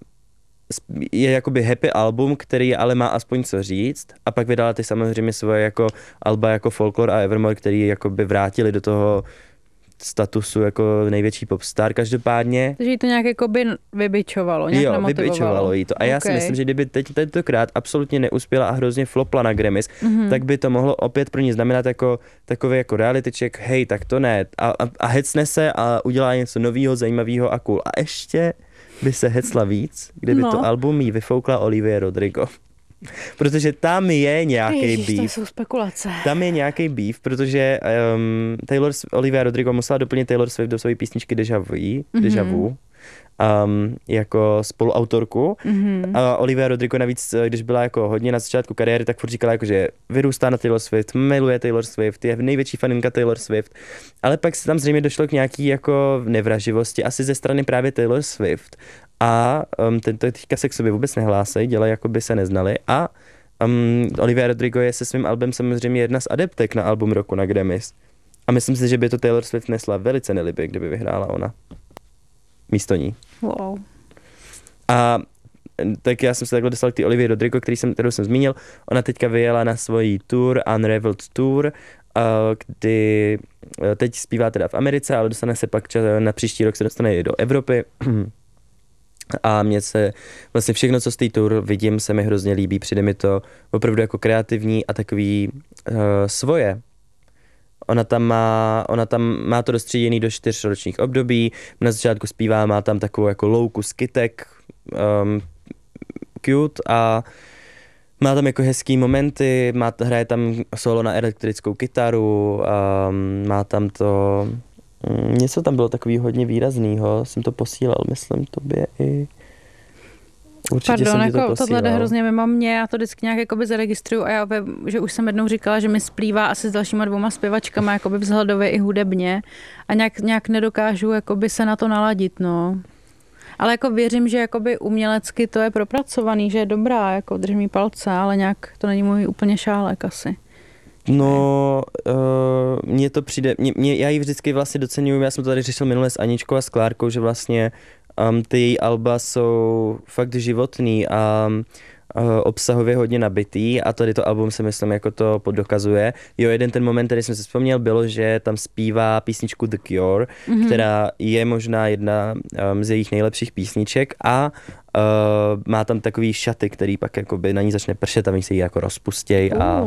je jakoby happy album, který ale má aspoň co říct a pak vydala ty samozřejmě svoje jako alba jako Folklore a Evermore, který jakoby vrátili do toho statusu jako největší popstar každopádně. Takže jí to nějak jakoby vybičovalo, nějak jo, namotivovalo. vybičovalo jí to. A já okay. si myslím, že kdyby teď tentokrát absolutně neuspěla a hrozně flopla na Grammys, mm-hmm. tak by to mohlo opět pro ní znamenat jako takový jako reality check, hej, tak to ne. A, a, a hecne se a udělá něco novýho, zajímavého a cool. A ještě by se hecla víc, kdyby no. to album jí vyfoukla Olivia Rodrigo. Protože tam je nějaký Ježiš, beef. To jsou spekulace. Tam je nějaký beef, protože um, Taylor, Olivia Rodrigo musela doplnit Taylor Swift do své písničky Deja Vu, mm-hmm. Deja Vu um, jako spoluautorku. Mm-hmm. A Olivia Rodrigo navíc, když byla jako hodně na začátku kariéry, tak furt říkala, jako, že vyrůstá na Taylor Swift, miluje Taylor Swift, je největší faninka Taylor Swift. Ale pak se tam zřejmě došlo k nějaký jako nevraživosti, asi ze strany právě Taylor Swift. A um, tento teďka se k sobě vůbec nehlásí, dělají, jako by se neznali. A um, Olivia Rodrigo je se svým albem samozřejmě jedna z adeptek na album roku na Grammys. A myslím si, že by to Taylor Swift nesla velice nelibě, kdyby vyhrála ona. Místo ní. Wow. A tak já jsem se takhle dostal k té Olivii Rodrigo, který jsem, kterou jsem zmínil. Ona teďka vyjela na svoji tour, Unraveled Tour, kdy teď zpívá teda v Americe, ale dostane se pak na příští rok se dostane i do Evropy. A mně se vlastně všechno, co z té tour vidím, se mi hrozně líbí. Přijde mi to opravdu jako kreativní a takový uh, svoje. Ona tam má, ona tam má to rozstříděný do čtyř ročních období. Na začátku zpívá, má tam takovou jako louku z kytek, um, cute a má tam jako hezký momenty, má, hraje tam solo na elektrickou kytaru, um, má tam to... Něco tam bylo takový hodně výraznýho, jsem to posílal, myslím, tobě i... Určitě Pardon, jsem jako to tohle jde hrozně mimo mě, já to vždycky nějak jakoby zaregistruju a já vím, že už jsem jednou říkala, že mi splývá asi s dalšíma dvouma zpěvačkama jakoby vzhledově i hudebně a nějak, nějak nedokážu jakoby se na to naladit, no. Ale jako věřím, že jakoby umělecky to je propracovaný, že je dobrá, jako držím jí palce, ale nějak to není můj úplně šálek asi. No, uh, mně to přijde, mě, mě, já ji vždycky vlastně doceňuji, já jsem to tady řešil minule s Aničkou a s Klárkou, že vlastně um, ty její alba jsou fakt životný a uh, obsahově hodně nabitý a tady to album si myslím jako to poddokazuje. Jo, jeden ten moment, který jsem si vzpomněl, bylo, že tam zpívá písničku The Cure, mm-hmm. která je možná jedna um, z jejich nejlepších písniček a uh, má tam takový šaty, který pak jakoby na ní začne pršet a oni se jí jako rozpustěj a,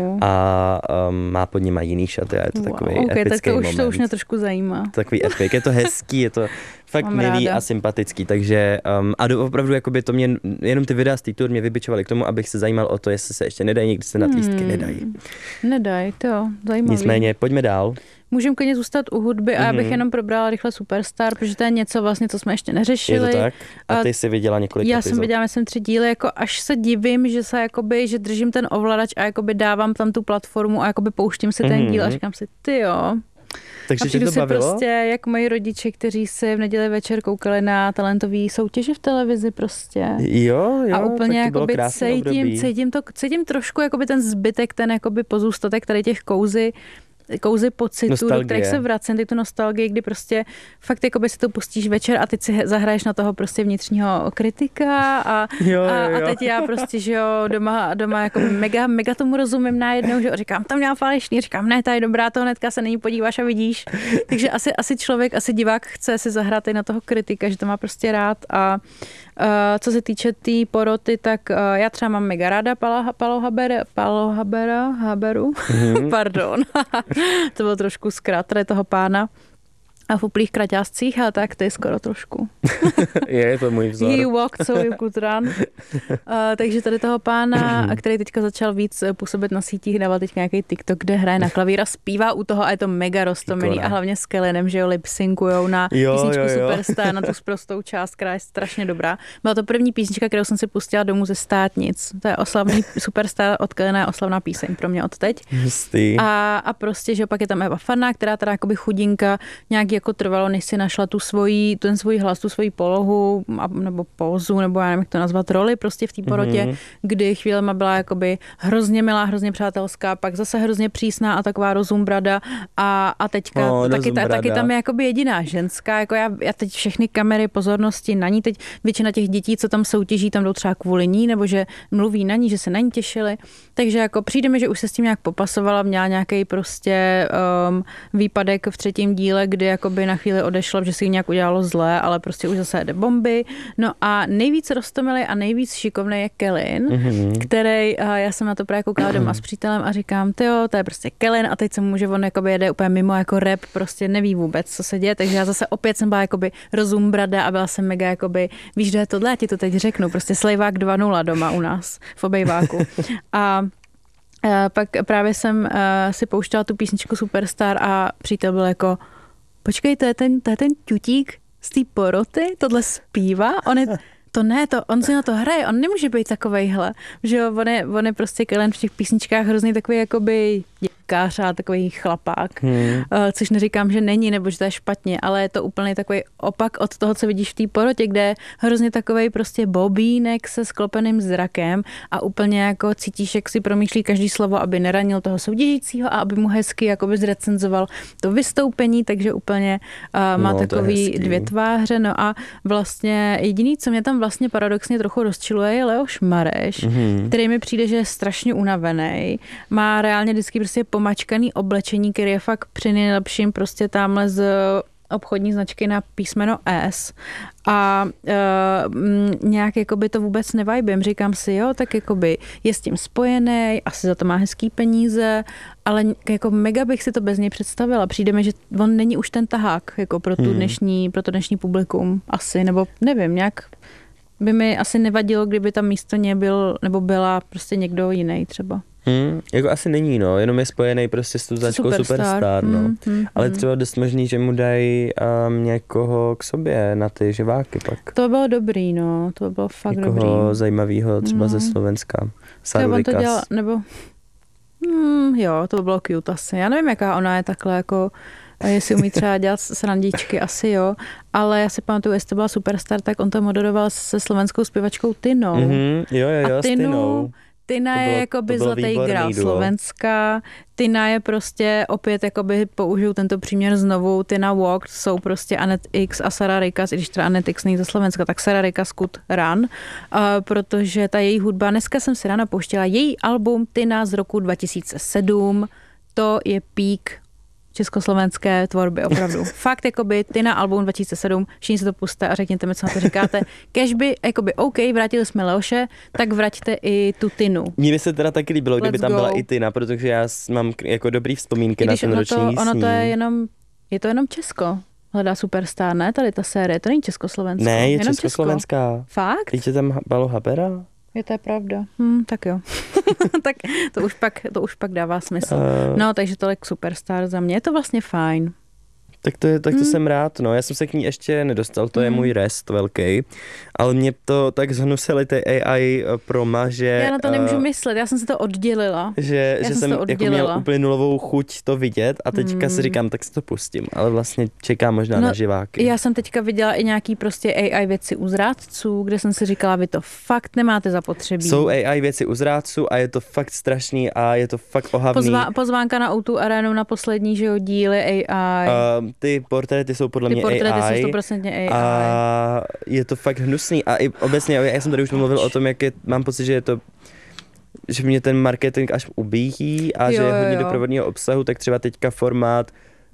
a um, má pod nima jiný šaty a je to takový wow, okay, epický tak to už, moment. to už mě trošku zajímá. Takový epic, je to hezký, je to fakt Mám milý ráda. A sympatický, takže um, a do, opravdu jakoby to mě, jenom ty videa z té tour mě vybičovaly k tomu, abych se zajímal o to, jestli se ještě nedají, někdy se na lístky hmm. nedají. Nedají, to jo, zajímavý. Nicméně, pojďme dál. Můžeme klidně zůstat u hudby a já bych mm-hmm. jenom probrala rychle Superstar, protože to je něco vlastně, co jsme ještě neřešili. Je to tak? A ty jsi viděla několik Já epizod. jsem viděla, myslím, tři díly, jako až se divím, že se jakoby, že držím ten ovladač a jakoby dávám tam tu platformu a jakoby pouštím si ten mm-hmm. díl a říkám si, ty jo. Takže a přijdu to si bavilo? prostě, jak moji rodiče, kteří si v neděli večer koukali na talentové soutěže v televizi prostě. Jo, jo, a úplně jakoby cítím, cítím, to, cítím trošku jakoby ten zbytek, ten jakoby pozůstatek tady těch kouzy, kouzy pocitu, do kterých se vracím, ty tu nostalgii, kdy prostě fakt jakoby si to pustíš večer a teď si zahraješ na toho prostě vnitřního kritika a, jo, a, jo. a teď já prostě, že jo, doma, doma jako mega, mega tomu rozumím najednou, že jo, říkám, tam měla falešný, říkám, ne, ta je dobrá, to hnedka se není podíváš a vidíš. Takže asi, asi člověk, asi divák chce si zahrát i na toho kritika, že to má prostě rád a Uh, co se týče té tý poroty, tak uh, já třeba mám mega ráda Palo, Palo, Haber, Palo Habera, Haberu, mm-hmm. pardon, to byl trošku zkrát tady toho pána. A v uplých kraťáscích, ale tak to je skoro trošku. Je to můj vzor. He walked so you could run. Uh, takže tady toho pána, který teďka začal víc působit na sítích, dával teďka nějaký TikTok, kde hraje na klavír a zpívá u toho a je to mega roztomilý. A hlavně s Kellinem, že jo, lip-synkujou na jo, písničku jo, jo. Superstar, na tu sprostou část, která je strašně dobrá. Byla to první písnička, kterou jsem si pustila domů ze Státnic. To je oslavný Superstar od Kellina, oslavná píseň pro mě od teď. A, a prostě, že pak je tam Eva Farná, která teda jakoby chudinka, nějaký jako trvalo, než si našla tu svoji, ten svůj hlas, tu svoji polohu, nebo pózu, nebo já nevím, jak to nazvat, roli prostě v té porotě, mm-hmm. kdy chvílema byla jakoby hrozně milá, hrozně přátelská, pak zase hrozně přísná a taková rozumbrada a, a teďka no, taky, ta, taky tam je jakoby jediná ženská, jako já, já teď všechny kamery pozornosti na ní, teď většina těch dětí, co tam soutěží, tam jdou třeba kvůli ní, nebo že mluví na ní, že se na ní těšili, takže jako přijde mi, že už se s tím nějak popasovala, měla nějaký prostě um, výpadek v třetím díle, kdy jakoby na chvíli odešla, že si jí nějak udělalo zlé, ale prostě už zase jede bomby. No a nejvíc roztomilý a nejvíc šikovný je Kellyn, mm-hmm. který, já jsem na to právě koukala doma s přítelem a říkám, tyjo, to je prostě Kellyn a teď se mu, že on jakoby jede úplně mimo jako rap, prostě neví vůbec, co se děje, takže já zase opět jsem byla jakoby rozumbrada a byla jsem mega jakoby, víš, že je tohle, já ti to teď řeknu, prostě Slejvák dva nula doma u nás v obejváku. A Uh, pak právě jsem uh, si pouštěla tu písničku Superstar a přítel byl jako, počkej, to je ten, to je ten ťutík z té poroty, tohle zpívá, on je, to ne, to, on si na to hraje, on nemůže být takovejhle, že jo, on je, on je prostě Kellyn v těch písničkách hrozný takový jakoby děvkář a takový chlapák, hmm. uh, což neříkám, že není, nebo že to je špatně, ale je to úplně takový opak od toho, co vidíš v té porotě, kde je hrozně takovej prostě bobínek se sklopeným zrakem a úplně jako cítíš, jak si promýšlí každý slovo, aby neranil toho soutěžícího a aby mu hezky jakoby zrecenzoval to vystoupení, takže úplně uh, má no, takový dvě tváře, no a vlastně jediný, co mě tam vlastně paradoxně trochu rozčiluje, je Leoš Mareš, mm-hmm. který mi přijde, že je strašně unavený, má reálně vždycky prostě pomačkaný oblečení, který je fakt při nejlepším prostě tamhle z obchodní značky na písmeno S a e, nějak jakoby to vůbec nevajbím. Říkám si, jo, tak jakoby je s tím spojený, asi za to má hezký peníze, ale jako mega bych si to bez něj představila. Přijde mi, že on není už ten tahák jako pro, tu dnešní, pro to dnešní publikum asi, nebo nevím, nějak by mi asi nevadilo, kdyby tam místo něj byl, nebo byla prostě někdo jiný třeba. Hmm, jako asi není, no, jenom je spojený prostě s tou značkou Superstar, Superstar no. Hmm, hmm, ale třeba dost možný, že mu dají um, někoho k sobě na ty živáky pak. To bylo dobrý, no, to bylo fakt někoho dobrý. Někoho zajímavýho třeba no. ze Slovenska. Sarlikas. To dělal, nebo, hmm, jo, to bylo cute asi. Já nevím, jaká ona je takhle jako, jestli umí třeba dělat srandičky, asi jo, ale já si pamatuju, jestli to byla Superstar, tak on to moderoval se slovenskou zpěvačkou Tinou. Mm-hmm, jo, jo, jo, a Tinu, s Tinou. Tina bylo, je jakoby zlatý grál Slovenska, Tina je prostě, opět jakoby použiju tento příměr znovu, Tina Walked jsou prostě Anet X a Sara Rikas, i když teda Anet X není ze Slovenska, tak Sara Rikas Kud Run, uh, protože ta její hudba, dneska jsem si ráno pouštěla její album Tina z roku dva tisíce sedm, to je pík československé tvorby, opravdu. Fakt, jakoby Tina album dva tisíce sedm, všichni se to puste a řekněte mi, co na to říkáte. Kežby, jakoby OK, vrátili jsme Leoše, tak vraťte i tu Tinu. Mně by se teda taky líbilo, kdyby Let's tam go. Byla i Tina, protože já mám jako dobrý vzpomínky na ten roční lísní. Ono to je jenom, je to jenom Česko. Hledá Superstar, ne? Tady ta série, to není Československo. Ne, je jenom Československá. Česko. Fakt? Teď je tam Balo Habera? Je to je pravda. Hm, tak jo. Tak to už, pak, to už pak dává smysl. Uh, no, takže tolik Superstar za mě. Je to vlastně fajn. Tak to, je, tak to mm. jsem rád, no. Já jsem se k ní ještě nedostal, to mm. je můj rest velký, ale mě to tak zhnusily ty A I proma, že... Já na to nemůžu uh, myslet, já jsem se to oddělila. Že, já že jsem, jsem jako měl úplně nulovou chuť to vidět a teďka mm. si říkám, tak si to pustím, ale vlastně čekám možná no, na živáky. Já jsem teďka viděla i nějaký prostě A I věci u zrádců, kde jsem si říkala, vy to fakt nemáte zapotřebí. Jsou A I věci u zrádců a je to fakt strašný a je to fakt ohavný. Pozvá, pozvánka na O dva Arenu na poslední, že jo, díly A I. Uh, ty portréty jsou podle ty mě portréty A I. Ty jsou sto procent A I. A je to fakt hnusný. A i obecně, já jsem tady už mluvil o tom, jak je, mám pocit, že je to, že mě ten marketing až ubíjí a jo, že je hodně jo. doprovodného obsahu, tak třeba teďka formát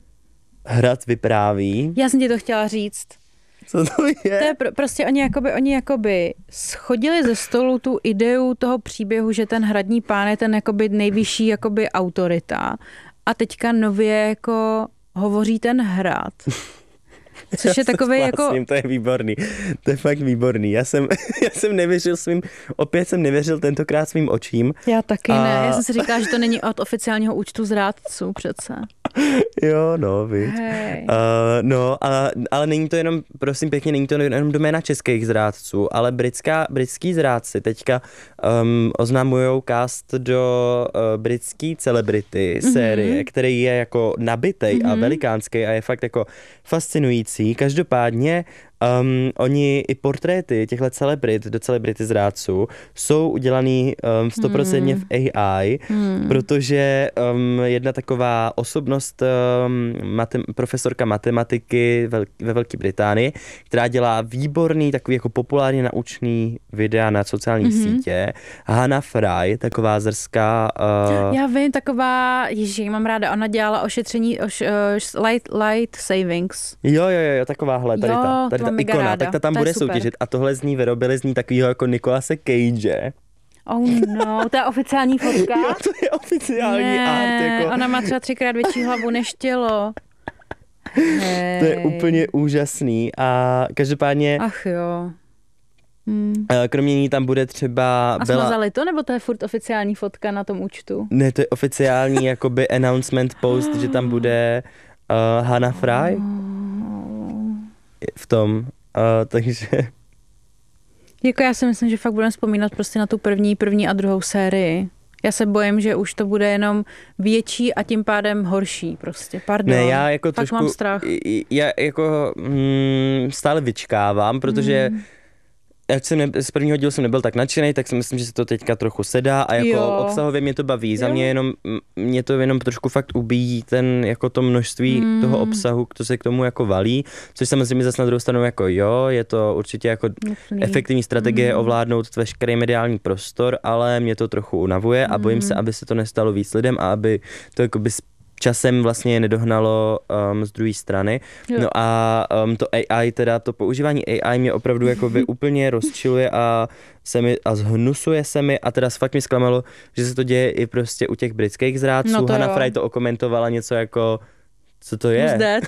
Hrad vypráví. Já jsem ti to chtěla říct. Co to je? To je pro, prostě oni jakoby, oni jakoby schodili ze stolu tu ideu toho příběhu, že ten hradní pán je ten jakoby nejvyšší jakoby autorita. A teďka nově jako hovoří ten hrad. Což je takový jako... To je výborný, to je fakt výborný. Já jsem, já jsem nevěřil svým, opět jsem nevěřil tentokrát svým očím. Já taky a... ne, já jsem si říkala, že to není od oficiálního účtu zrádců přece. Jo, no, víš. Hey. Uh, no, a, ale není to jenom, prosím pěkně, není to jenom doména českých zrádců, ale britská, britský zrádci teďka um, oznamujou cast do uh, britský celebrity mm-hmm. série, který je jako nabitej mm-hmm. a velikánský a je fakt jako fascinující. Každopádně Um, oni i portréty těchto celebrit do celebrity zrádců jsou udělaný um, sto procent hmm. v A I, hmm. protože um, jedna taková osobnost, um, matem, profesorka matematiky vel, ve Velké Británii, která dělá výborný, takový jako populárně naučný videa na sociální hmm. sítě, Hannah Fry, taková zrská... Uh... Já vím, taková, ježiš, mám ráda, ona dělala ošetření oš, uh, light, light savings. Jo, jo, jo, takováhle, tady jo, ta, tady ta ikona, ráda. tak ta tam to bude soutěžit a tohle z ní vyrobili z ní takovýho jako Nicolase Cage. Oh no, to je oficiální fotka? Jo, to je oficiální ne, art. Jako... ona má třeba třikrát větší hlavu než tělo. Hej. To je úplně úžasný a každopádně... Ach jo. Hmm. Kromě ní tam bude třeba... A Bella... smazali to, nebo to je furt oficiální fotka na tom účtu? Ne, to je oficiální jakoby announcement post, že tam bude uh, Hannah Fry v tom, uh, takže... Jako já si myslím, že fakt budeme vzpomínat prostě na tu první, první a druhou sérii. Já se bojím, že už to bude jenom větší a tím pádem horší prostě, pardon. Ne, já jako fakt trošku... mám strach. Já jako mm, stále vyčkávám, protože... Mm. Já jsem ne, z prvního dílu jsem nebyl tak nadšený, tak si myslím, že se to teďka trochu sedá a jako jo. obsahově mě to baví. Jo. Za mě jenom, mě to jenom trošku fakt ubíjí ten, jako to množství mm. toho obsahu, co se k tomu jako valí, což samozřejmě zase na druhou stranu jako jo, je to určitě jako Nutný. efektivní strategie mm. ovládnout veškerý mediální prostor, ale mě to trochu unavuje a bojím mm. se, aby se to nestalo víc lidem a aby to jako by časem vlastně nedohnalo um, z druhé strany. Jo. No a um, to A I, teda to používání A I mě opravdu jakoby úplně rozčiluje a se mi, a zhnusuje se mi a teda fakt mi zklamalo, že se to děje i prostě u těch britských zrádců. No Hannah Fry to okomentovala něco jako co to je?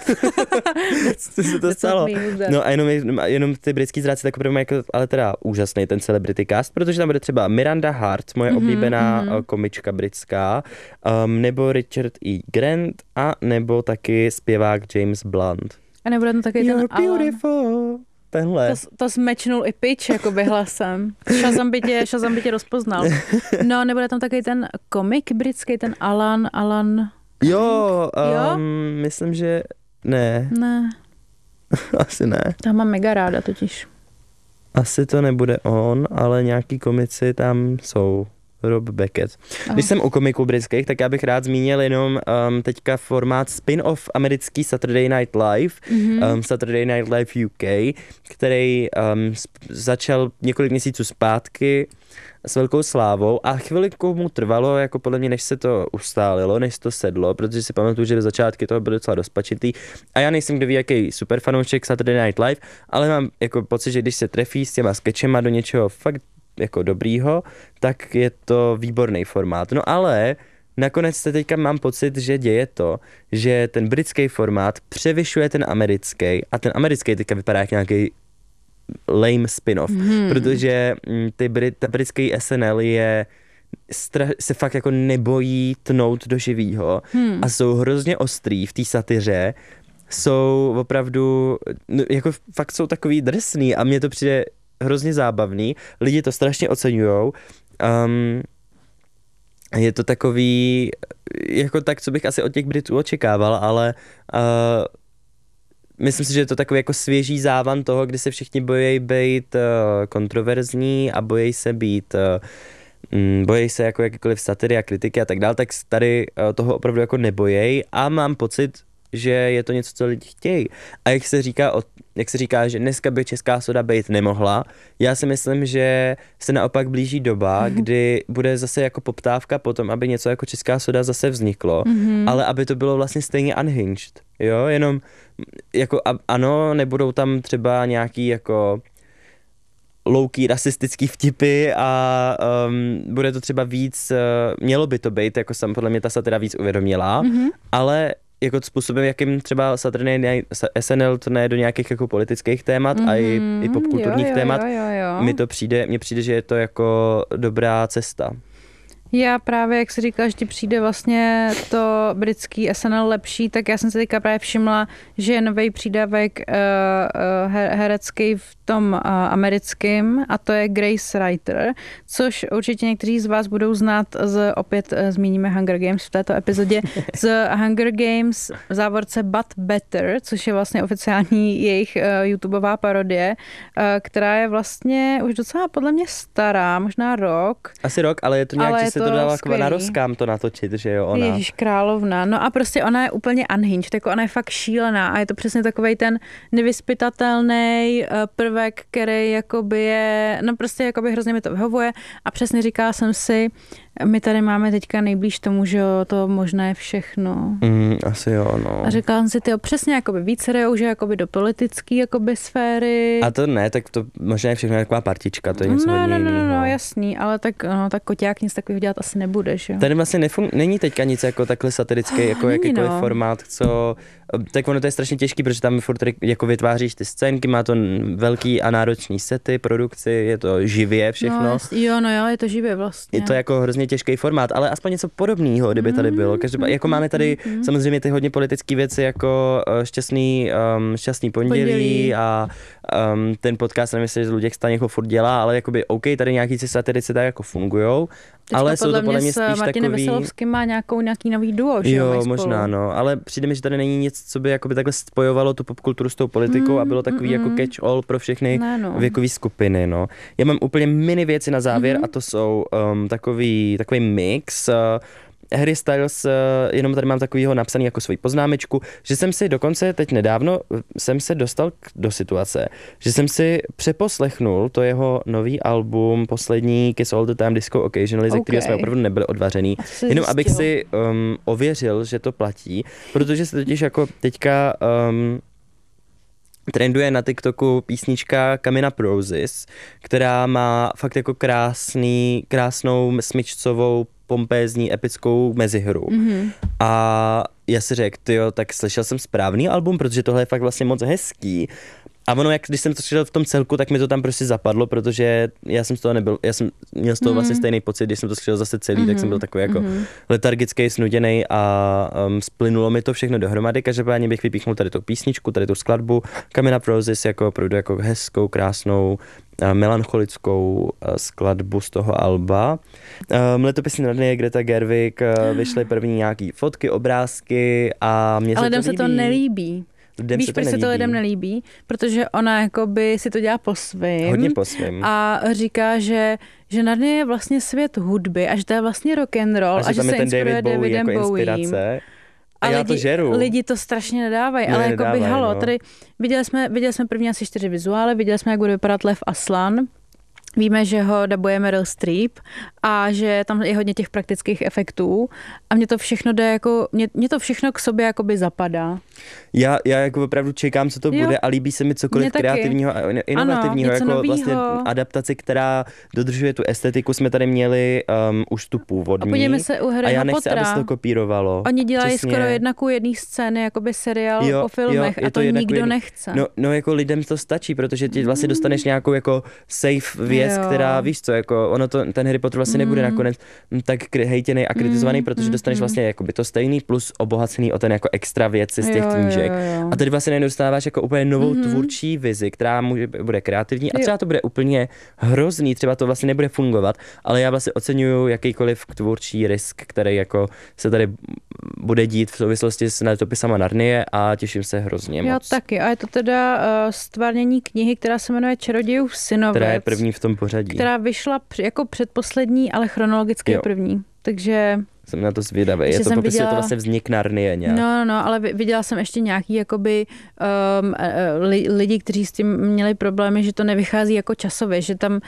Co se to stalo? No a jenom, jenom ty britský zrádci tak opravdu jako, ale teda úžasný ten celebrity cast, protože tam bude třeba Miranda Hart, moje mm-hmm, oblíbená mm-hmm. komička britská, um, nebo Richard E. Grant a nebo taky zpěvák James Blunt. A nebude tam taky You're ten beautiful. Tenhle. To, to smečnul i pitch jakoby hlasem. Shazam by tě, Shazam by tě rozpoznal. No, nebude tam taky ten komik britský, ten Alan, Alan... Jo, um, jo, myslím, že ne. Ne. Asi ne. Tam mám mega ráda totiž. Asi to nebude on, ale nějaký komici tam jsou. Rob Beckett. Oh. Když jsem u komiků britských, tak já bych rád zmínil jenom um, teďka formát spin-off americký Saturday Night Live, mm-hmm. um, Saturday Night Live U K, který um, sp- začal několik měsíců zpátky s velkou slávou a chviličku mu trvalo, jako podle mě, než se to ustálilo, než to sedlo, protože si pamatuju, že začátky toho byly docela rozpačitý a já nejsem kdo ví, jaký super fanoušek Saturday Night Live, ale mám jako pocit, že když se trefí s těma sketchema do něčeho fakt jako dobrýho, tak je to výborný formát. No ale nakonec se teďka mám pocit, že děje to, že ten britský formát převyšuje ten americký a ten americký teďka vypadá jak nějaký lame spin-off, hmm. protože ty Brit, ta britský S N L je stra- se fakt jako nebojí tnout do živýho hmm. a jsou hrozně ostrý v té satyře, jsou opravdu, no, jako fakt jsou takový drsný a mně to přijde hrozně zábavný, lidi to strašně oceňujou. Um, je to takový, jako tak, co bych asi od těch Britů očekával, ale uh, myslím si, že je to takový jako svěží závan toho, kdy se všichni bojí být uh, kontroverzní a bojí se být, uh, um, bojí se jako jakýkoliv satiry a kritiky a tak dál, tak tady uh, toho opravdu jako nebojí a mám pocit, že je to něco, co lidi chtějí. A jak se říká, jak se říká, že dneska by česká soda být nemohla, já si myslím, že se naopak blíží doba, mm-hmm. kdy bude zase jako poptávka potom, aby něco jako česká soda zase vzniklo, mm-hmm. ale aby to bylo vlastně stejně unhinged, jo, jenom jako ano, nebudou tam třeba nějaký jako low-key rasistický vtipy a um, bude to třeba víc, uh, mělo by to být, jako sam podle mě ta satira víc uvědomila, mm-hmm. ale jako způsobem, jakým třeba Saturday Night S N L to ne do nějakých jako politických témat mm-hmm. a i, i popkulturních jo, jo, témat, jo, jo, jo. mi to přijde, mně přijde, že je to jako dobrá cesta. Já právě, jak jsi říkala, že ti přijde vlastně to britský S N L lepší, tak já jsem se teďka právě všimla, že je nový přídavek uh, uh, herecký v tom uh, americkém a to je Grace Ryder, což určitě někteří z vás budou znát z, opět uh, zmíníme Hunger Games v této epizodě, z Hunger Games v závorce But Better, což je vlastně oficiální jejich uh, YouTubeová parodie, uh, která je vlastně už docela podle mě stará, možná rok. Asi rok, ale je to nějak, ale že se to, to dala k Vanarovskám to natočit, že jo, ona. Ježíš královna. No a prostě ona je úplně unhinged, jako ona je fakt šílená a je to přesně takovej ten nevyzpytatelný prvek, který jakoby je, no prostě jakoby hrozně mi to vyhovuje a přesně říkala jsem si, my tady máme teďka nejblíž tomu, že to možná je všechno. Mm, asi jo, no. A říkala jsem si, tyjo, přesně jakoby víc rejou, že jakoby do politický jakoby sféry. A to ne, tak to možná je všechno taková partička, to je něco no, hodně no, jiného. No, no, jasný, ale tak, no, tak koťák nic takového dělat asi nebude, že jo. Tady vlastně nefun- není teďka nic jako takhle satirický, oh, jako jakýkoliv no. formát, co, tak ono to je strašně těžký, protože tam furt jako vytváříš ty scénky, má to velký a náročný sety, produkci, je to živě všechno. No, jo, no jo, je to živě vlastně. Je to jako hrozně těžký formát, ale aspoň něco podobného, kdyby tady bylo. Každopádně, jako máme tady mm, samozřejmě ty hodně politické věci, jako šťastný, um, šťastný pondělí, pondělí. a um, ten podcast, nevím, jestli Luděk Staněk ho furt dělá, ale jakoby OK, tady nějaký ty satirici tak jako fungujou, ale jsou to podle mě spíš takový... Martinem Veselovským má nějakou, nějaký nový duo, že jo? možná, no, ale přijde mi, že tady není nic, co by jakoby takhle spojovalo tu popkulturu s tou politikou mm, a bylo takový mm, jako catch-all pro všechny ne, no. věkové skupiny, no. Já mám úplně mini věci na závěr mm. a to jsou um, takový, takový mix. Uh, Harry Styles, uh, jenom tady mám takovýho napsaný jako svoji poznámečku, že jsem si dokonce teď nedávno jsem se dostal k, do situace, že jsem si přeposlechnul to jeho nový album, poslední Kiss All the Time Disco Occasionally, okay. ze kterého jsme opravdu nebyli odvařený, jenom zjistil. Abych si um, ověřil, že to platí, protože se totiž jako teďka um, trenduje na TikToku písnička Coming Up Roses, která má fakt jako krásný, krásnou smyčcovou pompézní, epickou mezihru. Mm-hmm. A já si řekl, tyjo, tak slyšel jsem správný album, protože tohle je fakt vlastně moc hezký. A ono, jak když jsem to slyšel v tom celku, tak mi to tam prostě zapadlo, protože já jsem z toho nebyl, já jsem měl z toho mm-hmm. vlastně stejný pocit, když jsem to slyšel zase celý, mm-hmm. tak jsem byl takový jako mm-hmm. letargický, snuděnej a um, splynulo mi to všechno dohromady. Každopádně bych vypíchnul tady tu písničku, tady tu skladbu. Coming Up Roses jako opravdu jako hezkou, krásnou, melancholickou skladbu z toho alba. Um, Letopisní Narnie, Greta Gerwig, vyšly první nějaký fotky, obrázky a mě se ale to líbí. Ale se to nelíbí. Lidem Víš, se to proč nelíbí. se to lidem nelíbí? Protože ona jakoby si to dělá po svým. Hodně po svým. A říká, že, že Narnie je vlastně svět hudby a že to je vlastně rock and roll a, a že, že tam se je ten inspiruje David Bowie Davidem jako Bowiem. inspirace. A, a já lidi, to žeru. Lidi to strašně nedávají, ne, ale jako nedávaj, by halo, no. tady viděli jsme, viděli jsme první asi čtyři vizuály, viděli jsme, jak bude vypadat Lev Aslan. Víme, že ho dabuje Meryl Streep a že tam je hodně těch praktických efektů a mně to všechno jde jako, mně, mně to všechno k sobě jakoby zapadá. Já, já jako opravdu čekám, co to jo. bude a líbí se mi cokoliv kreativního a inovativního, ano, jako novýho. Vlastně adaptaci, která dodržuje tu estetiku, jsme tady měli um, už tu původní. A podívejme se u Harryho a já nechci, Pottera. aby se to kopírovalo. Oni dělají Přesně. skoro jedna ku jedné scény, jakoby seriál jo, o filmech jo, a to, to nikdo jedno, nechce. No, no jako lidem to stačí, protože ty vlastně dostaneš nějakou jako safe věc, jo. která víš co, jako ono to, ten Harry Potter vlastně mm. nebude nakonec tak hejtěnej a kritizovaný, mm, protože dostaneš mm, vlastně jakoby to stejný plus obohacený o ten jako extra věci z těch jo, knížek. Jo, jo. A tady vlastně nedostáváš jako úplně novou mm. tvůrčí vizi, která může, bude kreativní a třeba to bude úplně hrozný, třeba to vlastně nebude fungovat, ale já vlastně oceňuju jakýkoliv tvůrčí risk, který jako se tady bude dít v souvislosti s letopisama Narnie a těším se hrozně moc. Jo, taky. A je to teda uh, stvárnění knihy, která se jmenuje Čarodějův synovec. Která je první v tom pořadí. Která vyšla jako předposlední, ale chronologicky je první. Takže jsem na to zvědavý. Je to popisuje viděla... to vlastně vznik Narnie nějak. No, no, no, ale viděla jsem ještě nějaký jakoby um, li, lidi, kteří s tím měli problémy, že to nevychází jako časově, že tam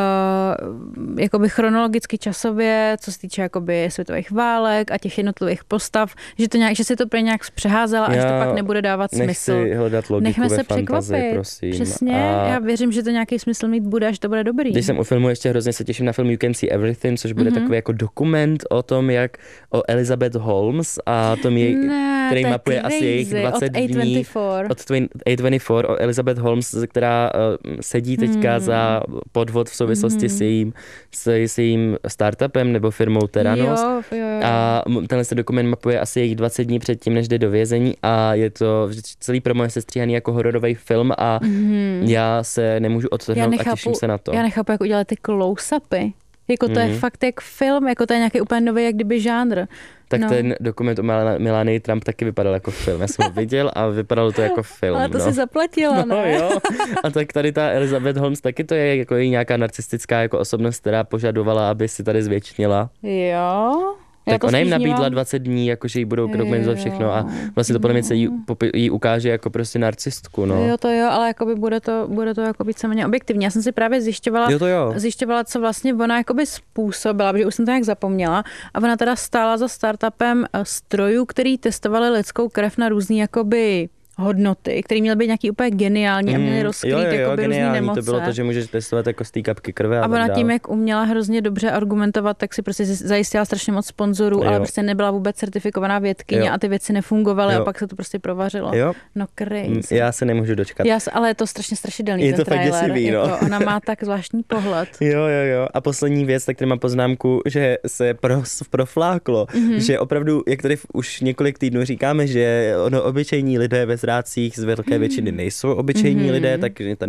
uh, jakoby chronologicky časově, co se týče jakoby světových válek a těch jednotlivých postav, že to nějak, že si to prý nějak přeházela a že to pak nebude dávat smysl. Nechci hledat logiku Nechme ve se fantazii, překvapit. Prosím. Přesně, a já věřím, že to nějaký smysl mít bude, až to bude dobrý. Když jsem u filmu ještě hrozně se těším na film You Can See Everything, což bude mm-hmm. takový jako dokument o tom, jak soundtrack o Elizabeth Holmes a tom je, ne, který to mapuje crazy. asi jejich dvacet od dní. Od A dvacet čtyři o Elizabeth Holmes, která uh, sedí teďka hmm. za podvod v souvislosti hmm. s jejím, s, s jejím startupem nebo firmou Theranos. Jo, jo, jo. A tenhle se dokument mapuje asi jejich dvacet dní předtím, než jde do vězení a je to celý promo je sestříhaný jako hororový film a hmm. já se nemůžu odtrhnout a těším se na to. Já nechápu, jak udělat ty close-upy. Jako to mm. je fakt jak film, jako to je nějaký úplně nový jak kdyby žánr. Tak no. ten dokument o Melanii Trump taky vypadal jako film. Já jsem ho viděl a vypadalo to jako film. Ale to no. si zaplatila, no, ne? Jo. A tak tady ta Elizabeth Holmes taky to je jako nějaká narcistická jako osobnost, která požadovala, aby si tady zvětšnila. Jo. Tak ona jim nabídla dvacet dní, jakože jí budou dokumentovat všechno a vlastně to podle mě se jí, jí ukáže jako prostě narcistku, no. Jo, to jo, ale jakoby bude to, bude to jako víceméně objektivní. Já jsem si právě zjišťovala, jo, to jo. zjišťovala, co vlastně ona jakoby způsobila, protože už jsem to nějak zapomněla a ona teda stála za startupem strojů, který testovali lidskou krev na různý jakoby hodnoty, které měly být nějaký úplně geniální a měly rozkrýt jo, jo, jo, jakoby různý nemoce. To bylo to, že můžeš testovat jako z té kapky krve. A ona tím, jak uměla hrozně dobře argumentovat, tak si prostě zajistila strašně moc sponzorů, jo. ale prostě nebyla vůbec certifikovaná vědkyně jo. a ty věci nefungovaly jo. a pak se to prostě provařilo. Jo. No crazy. Já se nemůžu dočkat. Já, ale je to strašně strašidelný je ten to trailer. Fakt děsivý, no. Jako, ona má tak zvláštní pohled. Jo, jo, jo. A poslední věc, tak tady mám poznámku, že se pro, profláklo, mm-hmm. že opravdu, jak tady už několik týdnů říkáme, že ono obyčejní lidé ve zrádcích z velké většiny nejsou obyčejní mm-hmm. lidé, tak tady